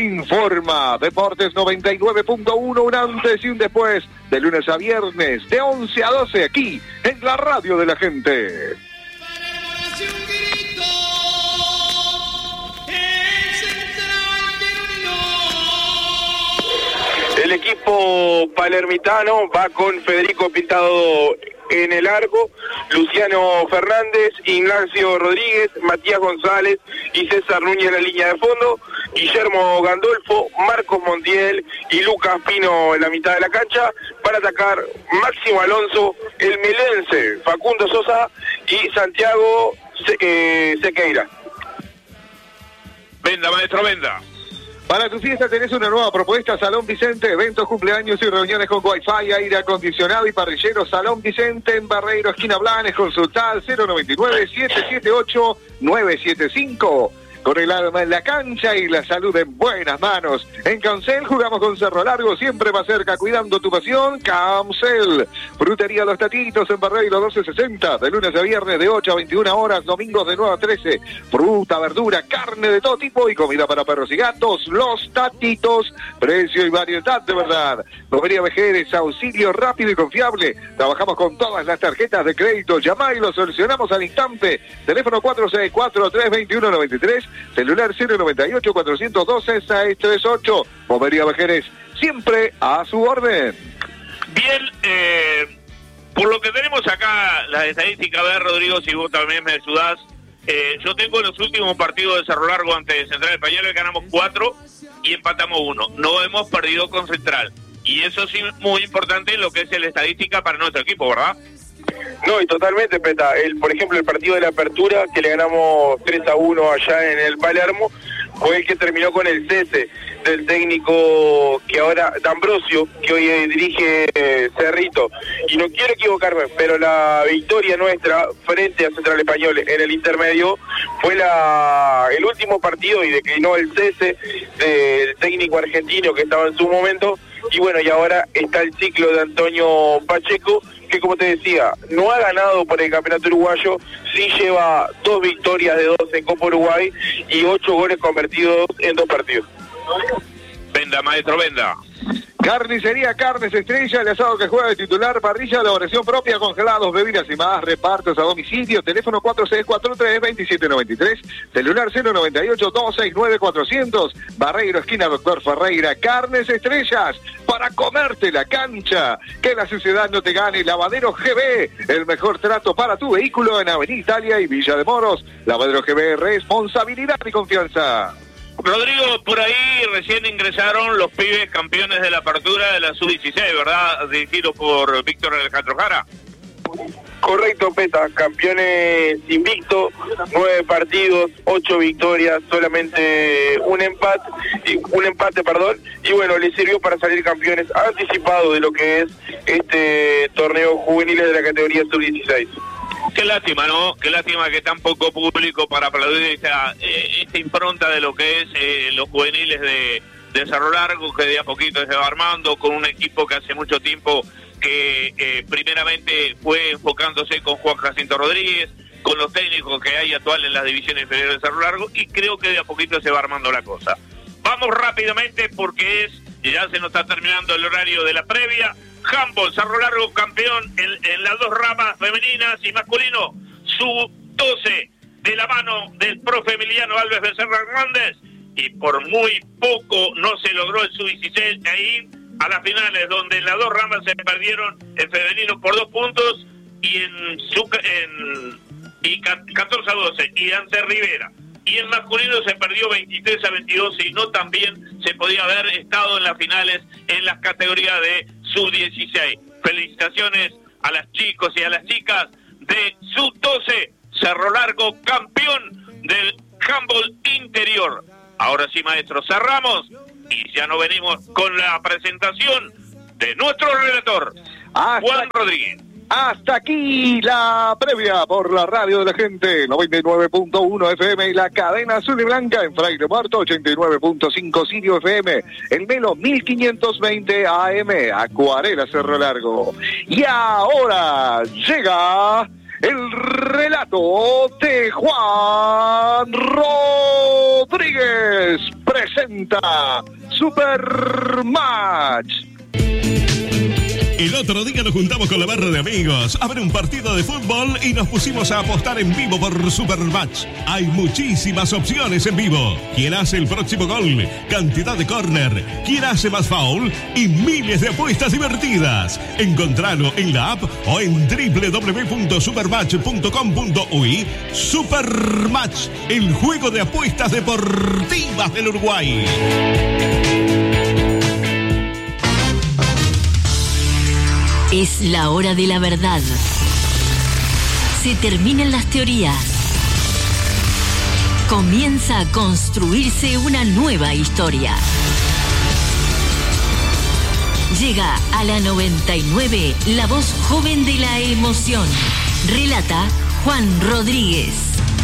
Informa Deportes noventa y nueve punto uno, un antes y un después, de lunes a viernes, de once a doce, aquí en la radio de la gente. El equipo palermitano va con Federico Pintado en el arco, Luciano Fernández, Ignacio Rodríguez, Matías González y César Núñez en la línea de fondo, Guillermo Gandolfo, Marcos Montiel y Lucas Pino en la mitad de la cancha, para atacar Máximo Alonso, el melense, Facundo Sosa y Santiago Se eh, Sequeira. Venda, maestro, venda. Para tu fiesta tenés una nueva propuesta, Salón Vicente, eventos, cumpleaños y reuniones con wifi, aire acondicionado y parrillero. Salón Vicente en Barreiro, esquina Blanes, consulta al cero noventa y nueve, siete siete ocho, nueve siete cinco. Con el alma en la cancha y la salud en buenas manos. En Cancel jugamos con Cerro Largo, siempre más cerca, cuidando tu pasión. Cancel. Frutería Los Tatitos en Barreiro doce sesenta, de lunes a viernes de ocho a veintiuna horas, domingos de nueve a trece. Fruta, verdura, carne de todo tipo y comida para perros y gatos. Los Tatitos, precio y variedad de verdad. Bobería Vejeres, auxilio rápido y confiable. Trabajamos con todas las tarjetas de crédito. Llamá y lo solucionamos al instante. Teléfono cuatro seis cuatro, tres dos uno, nueve tres. Celular cero noventa y ocho, cuatrocientos doce, seiscientos treinta y ocho. Bobería Vejeres, siempre a su orden. Bien, eh, por lo que tenemos acá, las estadísticas, a ver, Rodrigo, si vos también me ayudás. Eh, yo tengo los últimos partidos de Cerro Largo ante Central Español, ganamos cuatro y empatamos uno. No hemos perdido con Central. Y eso sí muy importante en lo que es la estadística para nuestro equipo, ¿verdad? No, y totalmente, Peta. El, por ejemplo, el partido de la apertura, que le ganamos tres a uno allá en el Palermo, fue el que terminó con el cese del técnico que ahora, D'Ambrosio, que hoy eh, dirige eh, Cerrito. Y no quiero equivocarme, pero la victoria nuestra frente a Central Español en el intermedio fue la el último partido y declinó el cese del técnico argentino que estaba en su momento. Y bueno, y ahora está el ciclo de Antonio Pacheco, que como te decía, no ha ganado por el campeonato uruguayo, sí lleva dos victorias de dos en Copa Uruguay y ocho goles convertidos en dos partidos. Venda, maestro, venda. Carnicería Carnes Estrella, el asado que juega de titular, parrilla, elaboración propia, congelados, bebidas y más, repartos a domicilio, teléfono cuatro seis cuatro tres, dos siete nueve tres, celular cero noventa y ocho, doscientos sesenta y nueve, cuatrocientos, Barreiro, esquina Doctor Ferreira. Carnes Estrellas, para comerte la cancha, que la suciedad no te gane. Lavadero G B, el mejor trato para tu vehículo en Avenida Italia y Villa de Moros. Lavadero G B, responsabilidad y confianza. Rodrigo, por ahí recién ingresaron los pibes campeones de la apertura de la sub dieciséis, ¿verdad? Dirigido por Víctor Alejandro Jara. Correcto, Peta, campeones invicto, nueve partidos, ocho victorias, solamente un empate, un empate, perdón, y bueno, le sirvió para salir campeones anticipados de lo que es este torneo juveniles de la categoría sub dieciséis. Qué lástima, ¿no? Qué lástima que tan poco público para aplaudir esta, eh, esta impronta de lo que es eh, los juveniles de, de Cerro Largo, que de a poquito se va armando con un equipo que hace mucho tiempo que eh, primeramente fue enfocándose con Juan Jacinto Rodríguez, con los técnicos que hay actuales en las divisiones inferiores de Cerro Largo, y creo que de a poquito se va armando la cosa. Vamos rápidamente porque es ya se nos está terminando el horario de la previa. Handball, Cerro Largo campeón en, en las dos ramas femeninas y masculino, sub doce, de la mano del profe Emiliano Alves Becerra Hernández, y por muy poco no se logró el sub dieciséis ahí a las finales, donde en las dos ramas se perdieron en femenino por dos puntos y en, su, en y catorce a doce, y Ante Rivera. Y en masculino se perdió veintitrés a veintidós, y no también se podía haber estado en las finales en las categorías de sub dieciséis. Felicitaciones a los chicos y a las chicas de sub doce, Cerro Largo campeón del handball interior. Ahora sí, maestro, cerramos y ya nos venimos con la presentación de nuestro relator, Hasta Juan Rodríguez. Hasta aquí la previa por la radio de la gente, noventa y nueve punto uno F M y la cadena azul y blanca en Fraile Muerto, ochenta y nueve punto cinco Sirio F M, el Melo mil quinientos veinte A M, Acuarela Cerro Largo. Y ahora llega el relato de Juan Rodríguez. Presenta Supermatch. El otro día nos juntamos con la barra de amigos a ver un partido de fútbol y nos pusimos a apostar en vivo por Supermatch. Hay muchísimas opciones en vivo. ¿Quién hace el próximo gol? Cantidad de córner. ¿Quién hace más foul? Y miles de apuestas divertidas. Encontralo en la app o en doble u doble u doble u punto supermatch punto com punto u y. Supermatch, el juego de apuestas deportivas del Uruguay. Es la hora de la verdad. Se terminan las teorías. Comienza a construirse una nueva historia. Llega a la noventa y nueve la voz joven de la emoción. Relata Juan Rodríguez.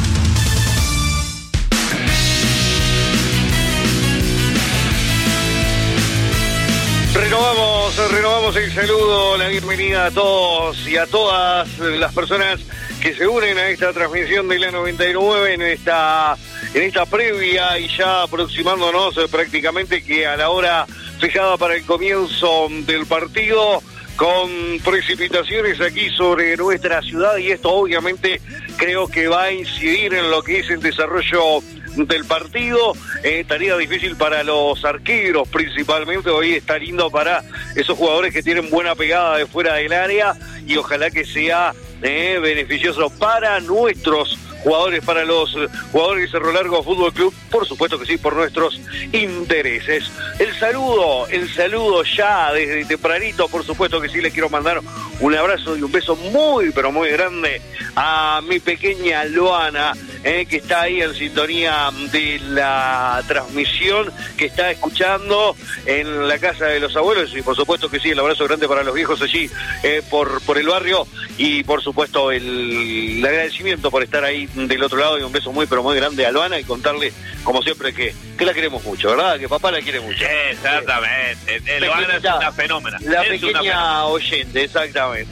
Renovamos, renovamos el saludo, la bienvenida a todos y a todas las personas que se unen a esta transmisión de la noventa y nueve en esta, en esta previa y ya aproximándonos prácticamente que a la hora fijada para el comienzo del partido, con precipitaciones aquí sobre nuestra ciudad, y esto obviamente creo que va a incidir en lo que es el desarrollo del partido. Eh, tarea difícil para los arqueros principalmente, hoy está lindo para esos jugadores que tienen buena pegada de fuera del área, y ojalá que sea eh, beneficioso para nuestros jugadores, para los jugadores de Cerro Largo Fútbol Club, por supuesto que sí, por nuestros intereses. El saludo, el saludo ya desde tempranito, por supuesto que sí, les quiero mandar un abrazo y un beso muy, pero muy grande a mi pequeña Loana, eh, que está ahí en sintonía de la transmisión, que está escuchando en la casa de los abuelos, y por supuesto que sí, el abrazo grande para los viejos allí eh, por, por el barrio, y por supuesto el, el agradecimiento por estar ahí del otro lado, y un beso muy, pero muy grande a Loana, y contarle, como siempre, que, que la queremos mucho, ¿verdad? Que papá la quiere mucho. Sí, exactamente. Eh, Loana es una fenómena. La es pequeña una oyente, exactamente.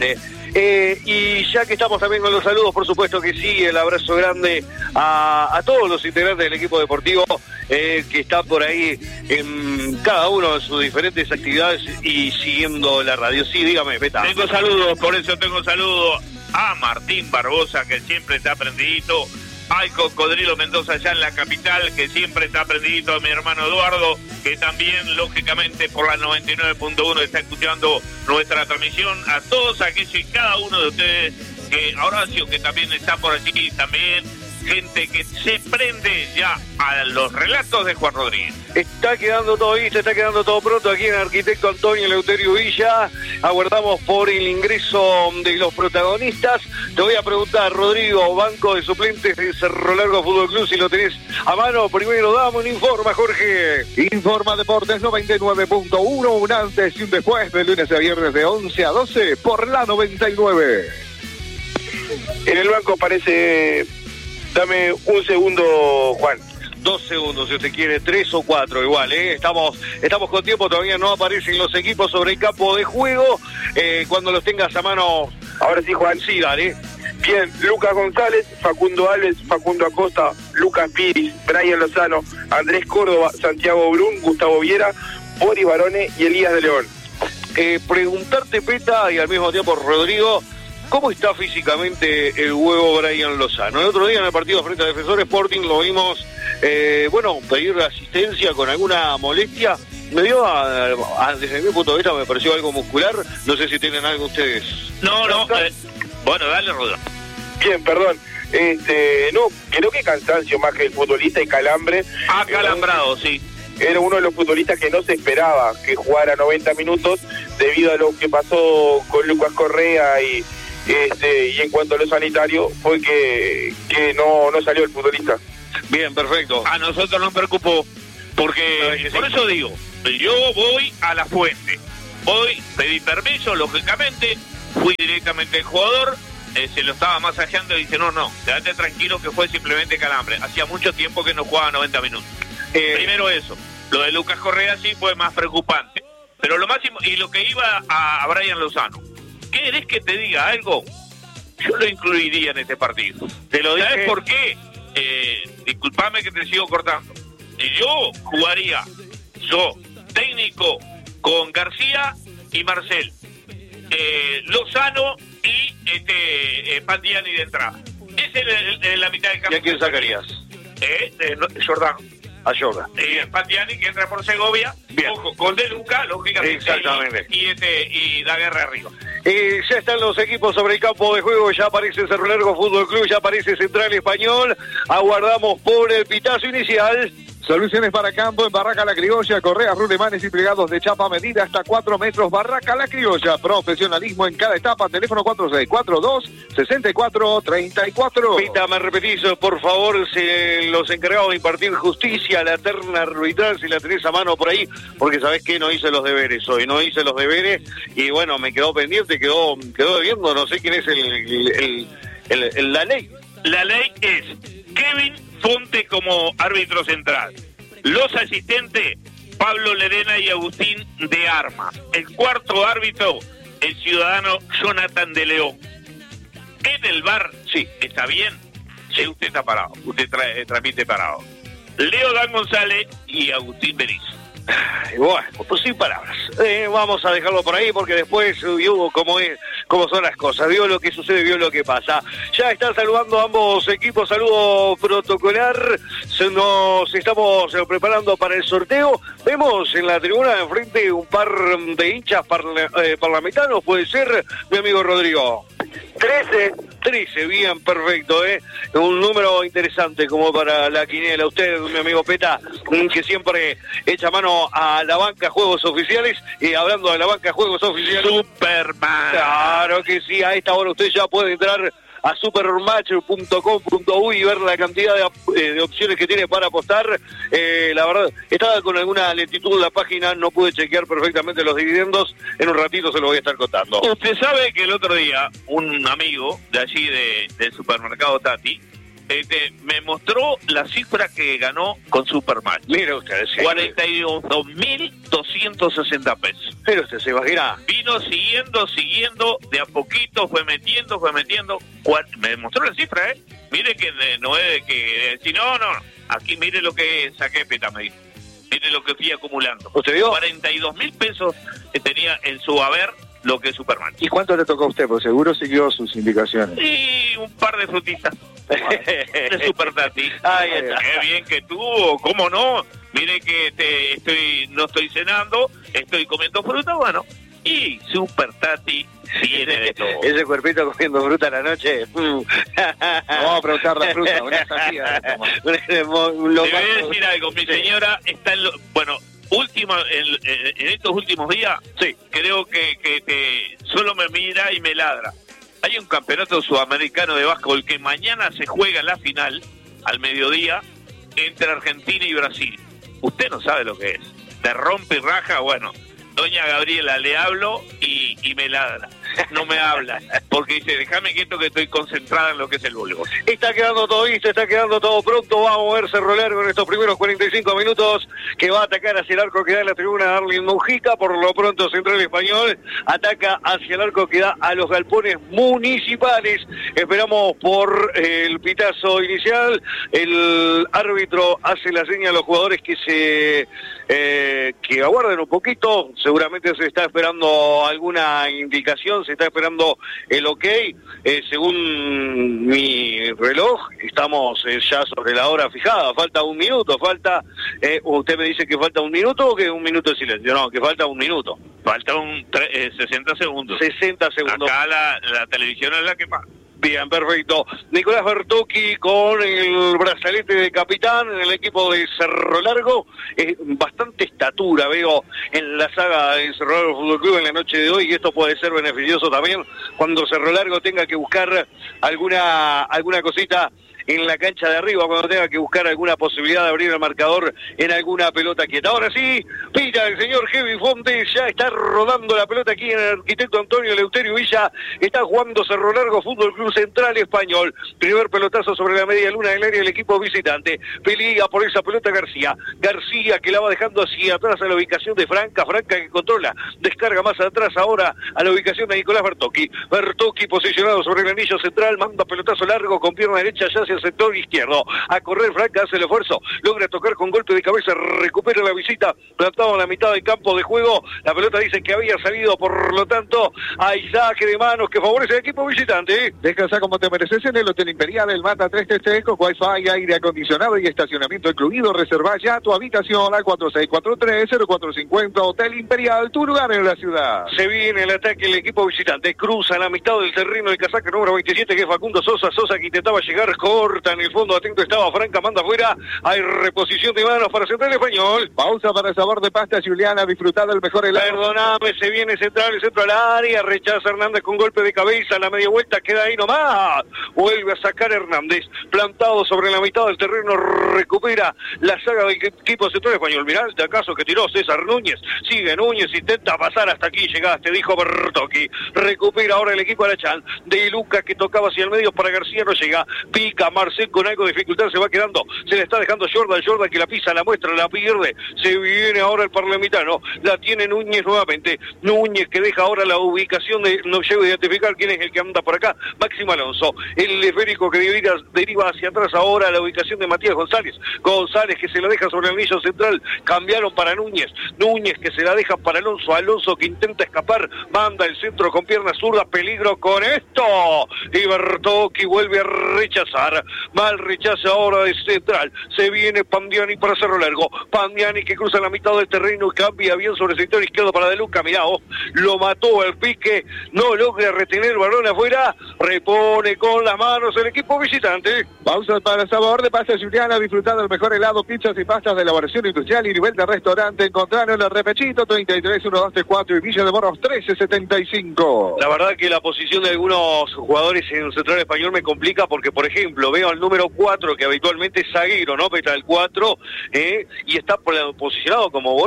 Eh, y ya que estamos también con los saludos, por supuesto que sí, el abrazo grande a, a todos los integrantes del equipo deportivo eh, que están por ahí en cada uno de sus diferentes actividades y siguiendo la radio. Sí, dígame, Beta. Tengo saludos, por eso tengo saludos a Martín Barbosa, que siempre está prendidito, al Cocodrilo Mendoza allá en la capital, que siempre está prendidito, a mi hermano Eduardo, que también, lógicamente, por la noventa y nueve punto uno está escuchando nuestra transmisión, a todos aquellos y cada uno de ustedes, que a Horacio, que también está por allí, también gente que se prende ya a los relatos de Juan Rodríguez. Está quedando todo listo, está quedando todo pronto aquí en Arquitecto Antonio Eleuterio Villa. Aguardamos por el ingreso de los protagonistas. Te voy a preguntar, Rodrigo, banco de suplentes de Cerro Largo Fútbol Club, si lo tenés a mano. Primero dame un informe, Jorge. Informa Deportes noventa y nueve punto uno, un antes y un después, de lunes a viernes de once a doce por la noventa y nueve. En el banco aparece... Dame un segundo, Juan. Dos segundos, si usted quiere, tres o cuatro, igual, ¿eh? Estamos, estamos con tiempo, todavía no aparecen los equipos sobre el campo de juego. Eh, cuando los tengas a mano... Ahora sí, Juan. Sí, dale. Bien, Lucas González, Facundo Alves, Facundo Acosta, Lucas Piris, Brian Lozano, Andrés Córdoba, Santiago Brun, Gustavo Viera, Boris Barone y Elías de León. Eh, preguntarte, Peta, y al mismo tiempo, Rodrigo, ¿cómo está físicamente el huevo Brian Lozano? El otro día en el partido frente a Defensor Sporting lo vimos, eh, bueno, pedir asistencia con alguna molestia. Me dio, a, a, desde mi punto de vista, me pareció algo muscular. No sé si tienen algo ustedes. No, no, eh, bueno, dale, Rodrigo. Bien, perdón. Este, no, creo que cansancio más que el futbolista y calambre. Acalambrado, sí. Era uno de los futbolistas que no se esperaba que jugara noventa minutos debido a lo que pasó con Lucas Correa y... Este, y en cuanto a lo sanitario fue que, que no, no salió el futbolista. Bien, perfecto. A nosotros nos preocupó porque, por eso digo, yo voy a la fuente, voy, pedí permiso, lógicamente, fui directamente al jugador, eh, se lo estaba masajeando y dice, no, no, quédate tranquilo que fue simplemente calambre. Hacía mucho tiempo que no jugaba noventa minutos. Eh, Primero eso, lo de Lucas Correa sí fue más preocupante, pero lo máximo, y lo que iba a, a Brian Lozano, ¿querés que te diga algo? Yo lo incluiría en este partido. Te lo dije. ¿Sabes por qué? Eh, disculpame que te sigo cortando. Yo jugaría, yo, técnico, con García y Marcel. Eh, Lozano y este eh, Pandiani de entrada. Esa es la mitad del campo. ¿Y a quién sacarías? Eh, eh, Jordán. A Jordan. Eh, Pandiani, que entra por Segovia. Bien. Ojo, con De Luca, lógicamente. Exactamente. Y, y, este, y da guerra arriba. Eh, ya están los equipos sobre el campo de juego, ya aparece Cerro Largo Fútbol Club, ya aparece Central Español. Aguardamos por el pitazo inicial. Soluciones para campo en Barraca La Criolla, correas, rulemanes y plegados de chapa medida hasta cuatro metros. Barraca La Criolla, profesionalismo en cada etapa. Teléfono cuatro seis cuatro dos, seis cuatro tres cuatro. Pita, me repetís, por favor, si los encargados de impartir justicia, la terna arbitral, si la tenés a mano por ahí, porque sabés que no hice los deberes hoy, no hice los deberes y bueno, me quedó pendiente, quedó quedó debiendo, no sé quién es el, el, el, el, el la ley. La ley es Kevin Fonte como árbitro central. Los asistentes, Pablo Lerena y Agustín de Arma. El cuarto árbitro, el ciudadano Jonathan de León. En el bar, sí, está bien. Sí, usted está parado. Usted trae, transmite parado. Leo Dan González y Agustín Berizzo. Bueno, pues sin palabras. Eh, vamos a dejarlo por ahí porque después vio cómo es, cómo son las cosas, vio lo que sucede, vio lo que pasa. Ya están saludando a ambos equipos, saludo protocolar. Se nos estamos preparando para el sorteo. Vemos en la tribuna de enfrente un par de hinchas parla, eh, parlamentarios, puede ser, mi amigo Rodrigo. trece. trece, bien, perfecto, ¿eh? Un número interesante como para la quiniela. Usted, mi amigo Peta, que siempre echa mano a la banca Juegos Oficiales. Y hablando de la banca Juegos Oficiales... Superman. Claro que sí, a esta hora usted ya puede entrar a supermatch punto com punto uy y ver la cantidad de, eh, de opciones que tiene para apostar. Eh, la verdad, estaba con alguna lentitud la página, no pude chequear perfectamente los dividendos. En un ratito se lo voy a estar contando. Usted sabe que el otro día un amigo de allí de, del supermercado Tati este, me mostró la cifra que ganó con Supermatch. Mire usted, sí. cuarenta y dos mil doscientos sesenta pesos. Pero usted se imagina. Vino siguiendo, siguiendo, de a poquito fue metiendo, fue metiendo. Me demostró la cifra, ¿eh? Mire que no es de que... Si no, no, aquí mire lo que saqué, Peta, me dijo. Mire lo que fui acumulando. ¿Usted vio? cuarenta y dos mil pesos que tenía en su haber lo que es Superman. ¿Y cuánto le tocó a usted? Pues seguro siguió sus indicaciones. Y un par de frutitas. De Super Tati. Ahí está. Qué bien que tuvo, ¿cómo no? Mire que te, estoy no estoy cenando, estoy comiendo fruta, bueno. Y Super Tati tiene de todo. Ese cuerpito comiendo fruta a la noche. Vamos a preguntar la fruta, una sandía. Le voy a decir algo, mi señora está en lo, bueno, última, en, en estos últimos días, sí, creo que, que, que solo me mira y me ladra. Hay un campeonato sudamericano de básquetbol que mañana se juega la final, al mediodía, entre Argentina y Brasil. Usted no sabe lo que es. De rompe y raja, bueno, doña Gabriela le hablo y, y me ladra. No me habla, porque dice, déjame quieto que estoy concentrada en lo que es el voleibol. Está quedando todo listo, está quedando todo pronto. Va a mover Cerro Largo en estos primeros cuarenta y cinco minutos, que va a atacar hacia el arco que da en la tribuna Darlin Mujica. Por lo pronto Central Español ataca hacia el arco que da a los galpones municipales. Esperamos por el pitazo inicial. El árbitro hace la seña a los jugadores que se eh, que aguarden un poquito. Seguramente se está esperando alguna indicación, se está esperando el ok. Eh, según mi reloj, estamos eh, ya sobre la hora fijada. Falta un minuto, falta... Eh, usted me dice que falta un minuto o que un minuto de silencio. No, que falta un minuto. Falta un eh, sesenta segundos. sesenta segundos. Acá la, la televisión es la que más. Bien, perfecto. Nicolás Bertocchi con el brazalete de capitán en el equipo de Cerro Largo. Eh, bastante estatura veo en la saga de Cerro Largo Fútbol Club en la noche de hoy, y esto puede ser beneficioso también cuando Cerro Largo tenga que buscar alguna alguna cosita en la cancha de arriba, cuando tenga que buscar alguna posibilidad de abrir el marcador en alguna pelota quieta. Ahora sí, pita el señor Heavy Fonte, ya está rodando la pelota aquí en el arquitecto Antonio Eleuterio Villa. Está jugando Cerro Largo Fútbol Club Central Español. Primer pelotazo sobre la media luna del área del equipo visitante. Pelea por esa pelota García. García que la va dejando hacia atrás a la ubicación de Franca. Franca que controla. Descarga más atrás ahora a la ubicación de Nicolás Bertocchi. Bertocchi posicionado sobre el anillo central. Manda pelotazo largo con pierna derecha ya hacia el sector izquierdo. A correr Franca, hace el esfuerzo. Logra tocar con golpe de cabeza. Recupera la visita. Plantado en la mitad del campo de juego. La pelota dice que había salido. Por lo tanto, hay saque de manos que favorece al equipo visitante. Descansa como te mereces en el Hotel Imperial, el Mata tres T con Wi-Fi, aire acondicionado y estacionamiento incluido. Reserva ya tu habitación al cuatro seis cuatro tres cero cuatro cinco cero. Hotel Imperial, tu lugar en la ciudad. Se viene el ataque del equipo visitante. Cruza la mitad del terreno el casaca número veintisiete, que es Facundo Sosa. Sosa que intentaba llegar, corta en el fondo. Atento estaba Franca, manda afuera. Hay reposición de manos para Central Español. Pausa para el sabor de pasta Juliana. Disfrutar del mejor helado. Perdóname, se viene Central, el centro al área. Rechaza Hernández con golpe de cabeza. La media vuelta queda ahí nomás. Vuelve a sacar Hernández. Plantado sobre la mitad del terreno. Recupera la saga del equipo Central Español. Mirá el acaso que tiró César Núñez. Sigue Núñez, intenta pasar hasta aquí. Llegaste, dijo Bertocchi. Recupera ahora el equipo Arachán. De Luca que tocaba hacia el medio para García, no llega. Pica Marcel con algo de dificultad, se va quedando. Se le está dejando Jordan. Jordan que la pisa, la muestra, la pierde. Se viene ahora el parlamentano. La tiene Núñez nuevamente. Núñez que deja ahora la ubicación de... No llego a identificar quién es el que anda por acá. Máximo Alonso. El esférico que deriva, deriva hacia atrás ahora a la ubicación de Matías González. González que se la deja sobre el anillo central. Cambiaron para Núñez. Núñez que se la deja para Alonso. Alonso que intenta escapar. Manda el centro con pierna zurda. Peligro con esto. Y Bertocchi vuelve a rechazar. Mal rechaza ahora de Central. Se viene Pandiani para Cerro Largo. Pandiani que cruza la mitad del terreno y cambia bien sobre el sector izquierdo para De Luca. Mirá, oh, lo mató el pique. No logra retener el balón afuera. Repone con las manos el equipo visitante. Pausa para el sabor de pasta Juliana. Disfrutar del mejor helado, pizzas y pastas de elaboración industrial y nivel de restaurante. Encontraron en el Repechito treinta y tres, uno dos tres cuatro y Villa de Moros trece setenta y cinco. La verdad que la posición de algunos jugadores en Central Español me complica porque, por ejemplo, veo al número cuatro que habitualmente es zaguero, ¿no? Peta el cuatro, eh, y está posicionado como volante.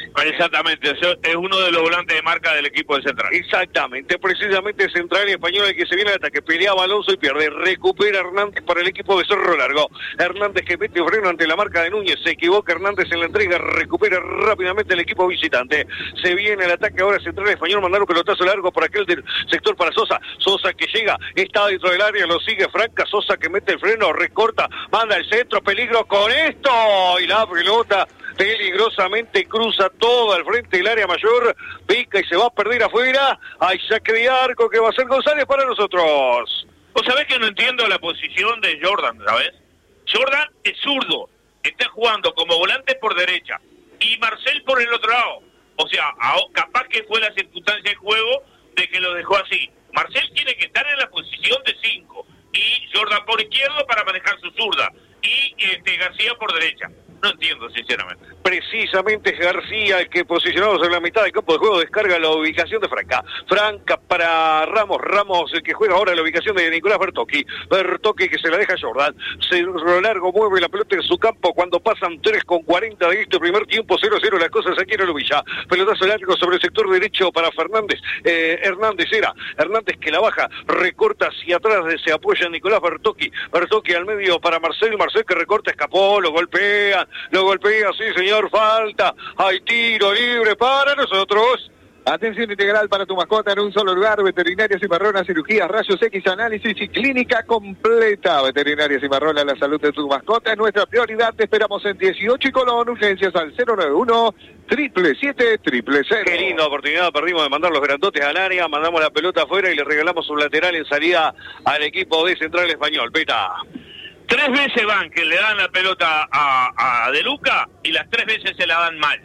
Exactamente, es uno de los volantes de marca del equipo de Central. Exactamente, precisamente Central y Español el que se viene al ataque, peleaba Alonso y pierde, recupera Hernández para el equipo de Cerro Largo. Hernández que mete freno ante la marca de Núñez, se equivoca Hernández en la entrega, recupera rápidamente el equipo visitante. Se viene al ataque ahora Central y Español, mandaron pelotazo largo por aquel del sector para Sosa. Sosa que llega, está dentro del área, lo sigue Franca, Sosa que mete el freno, recorta, manda el centro, peligro con esto, y la pelota peligrosamente cruza todo al frente del área mayor, pica y se va a perder afuera. Hay saque de arco que va a ser González para nosotros. Vos sabés que no entiendo la posición de Jordan, ¿sabés? Jordan es zurdo, está jugando como volante por derecha y Marcel por el otro lado. O sea, capaz que fue la circunstancia del juego de que lo dejó así. Marcel tiene que estar en la posición de cinco y Jordan por izquierdo para manejar su zurda y este, García por derecha. No entiendo, sinceramente. Precisamente es García el que, posicionado sobre la mitad del campo de juego, descarga la ubicación de Franca. Franca para Ramos. Ramos el que juega ahora la ubicación de Nicolás Bertocchi. Bertocchi que se la deja a Jordan. Cerro Largo mueve la pelota en su campo cuando pasan tres con cuarenta de este primer tiempo. cero a cero las cosas aquí en el Villa. Pelotazo largo sobre el sector derecho para Fernández. Eh, Hernández era. Hernández que la baja, recorta hacia atrás, se apoya en Nicolás Bertocchi. Bertocchi al medio para Marcel. Marcel que recorta, escapó, lo golpea. Lo golpea, sí señor, falta. Hay tiro libre para nosotros. Atención integral para tu mascota en un solo lugar. Veterinaria Cimarrona, cirugías, rayos X, análisis y clínica completa. Veterinaria Cimarrona, la salud de tu mascota es nuestra prioridad. Te esperamos en dieciocho y Colón. Urgencias al cero nueve uno, siete siete siete cero cero. Qué linda oportunidad perdimos de mandar los grandotes al área. Mandamos la pelota afuera y le regalamos un lateral en salida al equipo de Central Español. Peta. Tres veces van que le dan la pelota a, a De Luca y las tres veces se la dan mal.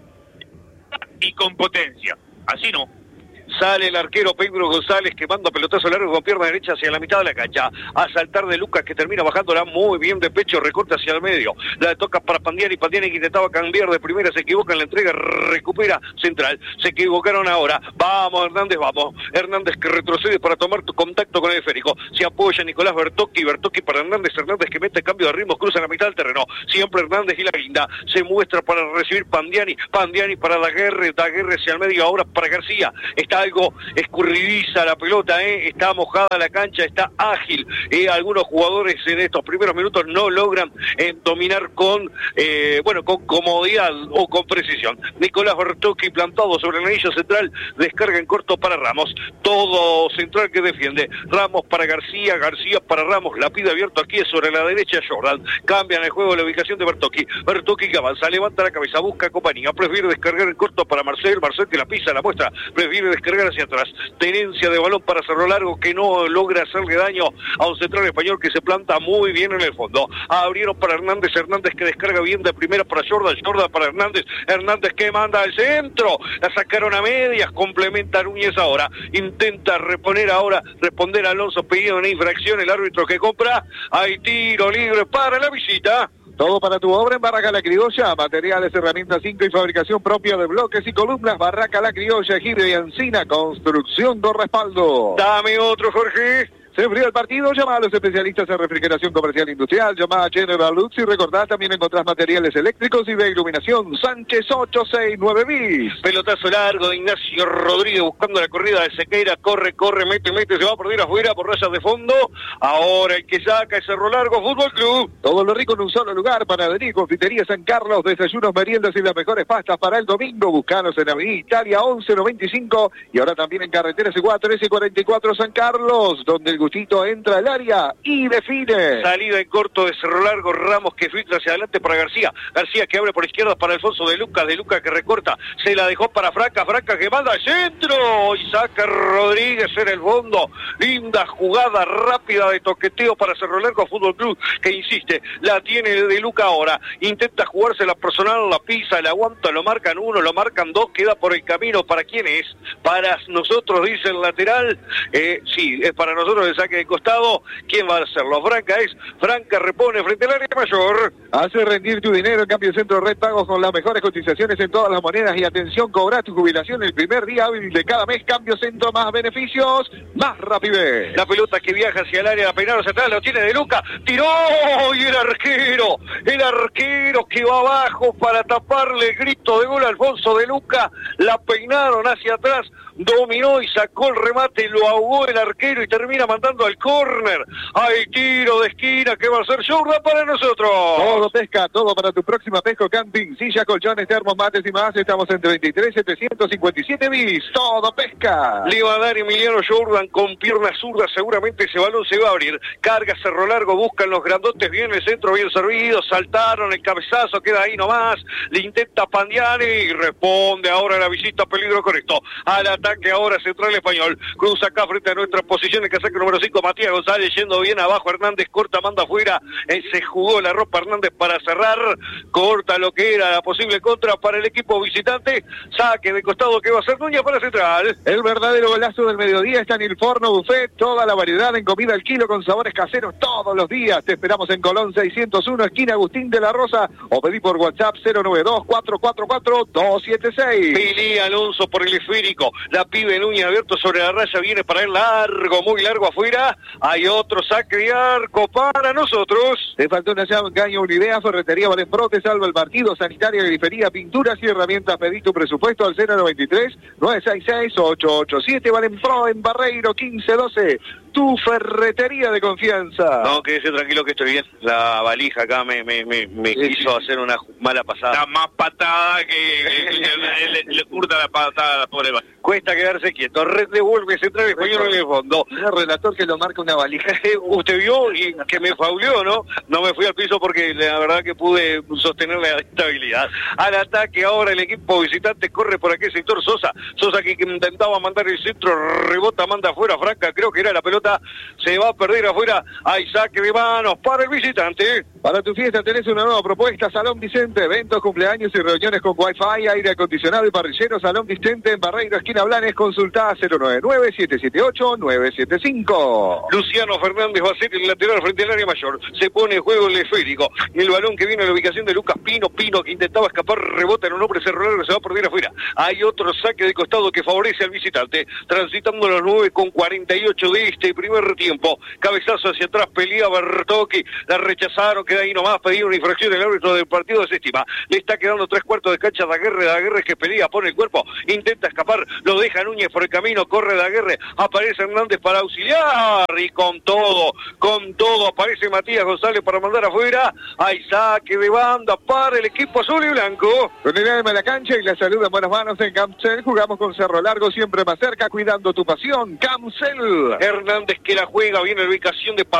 Y con potencia. Así no. Sale el arquero Pedro González que manda pelotazo largo con pierna derecha hacia la mitad de la cancha. A saltar de Lucas que termina bajándola muy bien de pecho, recorta hacia el medio. La toca para Pandiani, Pandiani que intentaba cambiar de primera, se equivoca en la entrega, recupera Central. Se equivocaron ahora. Vamos Hernández, vamos. Hernández que retrocede para tomar tu contacto con el esférico. Se apoya Nicolás Bertocchi, Bertocchi para Hernández, Hernández que mete cambio de ritmo, cruza la mitad del terreno. Siempre Hernández y la guinda. Se muestra para recibir Pandiani, Pandiani para Daguerre, Daguerre hacia el medio ahora para García. Está algo escurridiza la pelota, ¿eh? Está mojada la cancha, está ágil. Eh, algunos jugadores en estos primeros minutos no logran eh, dominar con, eh, bueno, con comodidad o con precisión. Nicolás Bertocchi plantado sobre el anillo central, descarga en corto para Ramos. Todo Central que defiende. Ramos para García, García para Ramos. La pide abierto aquí es sobre la derecha Jordan. Cambian el juego la ubicación de Bertocchi. Bertocchi que avanza, levanta la cabeza, busca compañía. Prefiere descargar en corto para Marcel. Marcel que la pisa, la muestra. Prefiere descargar hacia atrás. Tenencia de balón para Cerro Largo que no logra hacerle daño a un Central Español que se planta muy bien en el fondo. Abrieron para Hernández, Hernández que descarga bien de primera para Jordan, Jordan para Hernández, Hernández que manda al centro, la sacaron a medias, complementa Núñez ahora, intenta reponer ahora, responder a Alonso pedido una infracción, el árbitro que compra, hay tiro libre para la visita. Todo para tu obra en Barraca La Criolla, materiales, herramientas cinco y fabricación propia de bloques y columnas. Barraca La Criolla, Giro y Encina, construcción de respaldo. Dame otro, Jorge. Se enfrió el partido, llama a los especialistas en refrigeración comercial industrial, llama a General Lux y recordad, también encontrás materiales eléctricos y de iluminación. Sánchez ocho seis nueve bis. Pelotazo largo de Ignacio Rodríguez buscando la corrida de Sequeira, corre, corre, mete, mete, se va a perder afuera por rayas de fondo. Ahora el que saca es Cerro Largo Fútbol Club. Todo lo rico en un solo lugar, panadería y confitería San Carlos, desayunos, meriendas y las mejores pastas para el domingo. Buscanos en Avenida Italia once noventa y cinco y ahora también en carretera C cuatro trece cuarenta y cuatro San Carlos, donde el gustito entra al área y define. Salida en corto de Cerro Largo, Ramos que filtra hacia adelante para García. García que abre por izquierda para Alfonso de Lucas, de Lucas que recorta, se la dejó para Franca, Franca que manda al centro y saca Rodríguez en el fondo. Linda jugada rápida de toqueteo para Cerro Largo Fútbol Club que insiste, la tiene de Lucas ahora, intenta jugarse la personal, la pisa, la aguanta, lo marcan uno, lo marcan dos, queda por el camino. ¿Para quién es? Para nosotros, dice el lateral. Eh, sí, es para nosotros el saque de costado. ¿Quién va a hacerlo? Franca es. Franca repone frente al área mayor. Hace rendir tu dinero en Cambio Centro Red Pagos con las mejores cotizaciones en todas las monedas. Y atención, cobra tu jubilación el primer día hábil de cada mes. Cambio Centro, más beneficios, más rapidez. La pelota que viaja hacia el área, la peinaron hacia atrás, lo tiene De Luca. Tiró y el arquero. El arquero que va abajo para taparle el grito de gol a Alfonso De Luca. La peinaron hacia atrás. Dominó y sacó el remate, lo ahogó el arquero y termina mandando al córner. Hay tiro de esquina que va a ser Jordan para nosotros. Todo pesca, todo para tu próxima pesca, camping, silla, colchones, termos, mates y más. Estamos entre veintitrés setecientos cincuenta y siete bis. Todo pesca. Le va a dar Emiliano Jordan con pierna zurda. Seguramente ese balón se va a abrir. Carga Cerro Largo, buscan los grandotes. Bien el centro, bien servido. Saltaron el cabezazo, queda ahí nomás. Le intenta Pandiani y responde ahora la visita. Peligro correcto. Al ataque ahora Central Español. Cruza acá frente a nuestra posición en casaca número cinco. Matías González yendo bien abajo. Hernández corta, manda afuera. Eh, se jugó la ropa Hernández para cerrar. Corta lo que era la posible contra para el equipo visitante. Saque de costado que va a ser Núñez para Central. El verdadero golazo del mediodía está en el Forno Buffet. Toda la variedad en comida al kilo con sabores caseros todos los días. Te esperamos en Colón seiscientos uno, esquina Agustín de la Rosa. O pedí por WhatsApp cero nueve dos, cuatro cuatro cuatro, dos siete seis. Pili Alonso por el esférico. La pibe Núñez abierto sobre la raya. Viene para el largo, muy largo afuera. Hay otro saque de arco para nosotros. Te faltó una llave, engaño, una idea. Ferretería Valenpro te salva el partido. Sanitaria, grifería, pinturas y herramientas. Pedí tu presupuesto al cero noventa y tres, nueve seis seis, ocho ocho siete. Valenpro en Barreiro quince doce. Tu ferretería de confianza. No, quédese tranquilo que estoy bien. La valija acá me, me, me, me sí, quiso sí. hacer una mala pasada. Da más patada que, que, que le, le, le curta la patada a la pobre valija. Cuesta quedarse quieto. Red devuelve Central Español en el fondo. El relator que lo marca una valija. Usted vio y que me fauleó, ¿no? No me fui al piso porque la verdad que pude sostener la estabilidad. Al ataque ahora el equipo visitante corre por aquel sector Sosa. Sosa que intentaba mandar el centro, rebota, manda afuera Franca. Creo que era la pelota. Se va a perder afuera. Hay saque de manos para el visitante. Para tu fiesta tenés una nueva propuesta. Salón Vicente. Eventos, cumpleaños y reuniones con Wi-Fi, aire acondicionado y parrillero. Salón Vicente en Barreiro, esquina Blanes. Consulta cero nueve nueve, siete siete ocho, nueve siete cinco. Luciano Fernández va a ser el lateral frente al área mayor. Se pone en juego el esférico. El balón que viene a la ubicación de Lucas Pino. Pino que intentaba escapar. Rebota en un hombre Cerro Largo. Se va a perder afuera. Hay otro saque de costado que favorece al visitante. Transitando los nueve con cuarenta y ocho de este primer tiempo. Cabezazo hacia atrás. Pelea Bertocchi. La rechazaron. Queda ahí nomás. Pedido una infracción. El árbitro del partido desestima. Le está quedando tres cuartos de cancha. Daguerre. Daguerre que pelea. Pone el cuerpo. Intenta escapar. Lo deja Núñez por el camino. Corre Daguerre. Aparece Hernández para auxiliar. Y con todo. Con todo. Aparece Matías González para mandar afuera. Hay saque de banda para el equipo azul y blanco. Con el alma en la cancha y la salud en buenas manos en Camcel. Jugamos con Cerro Largo. Siempre más cerca. Cuidando tu pasión. Camcel. Hernández que la juega. Viene la ubicación de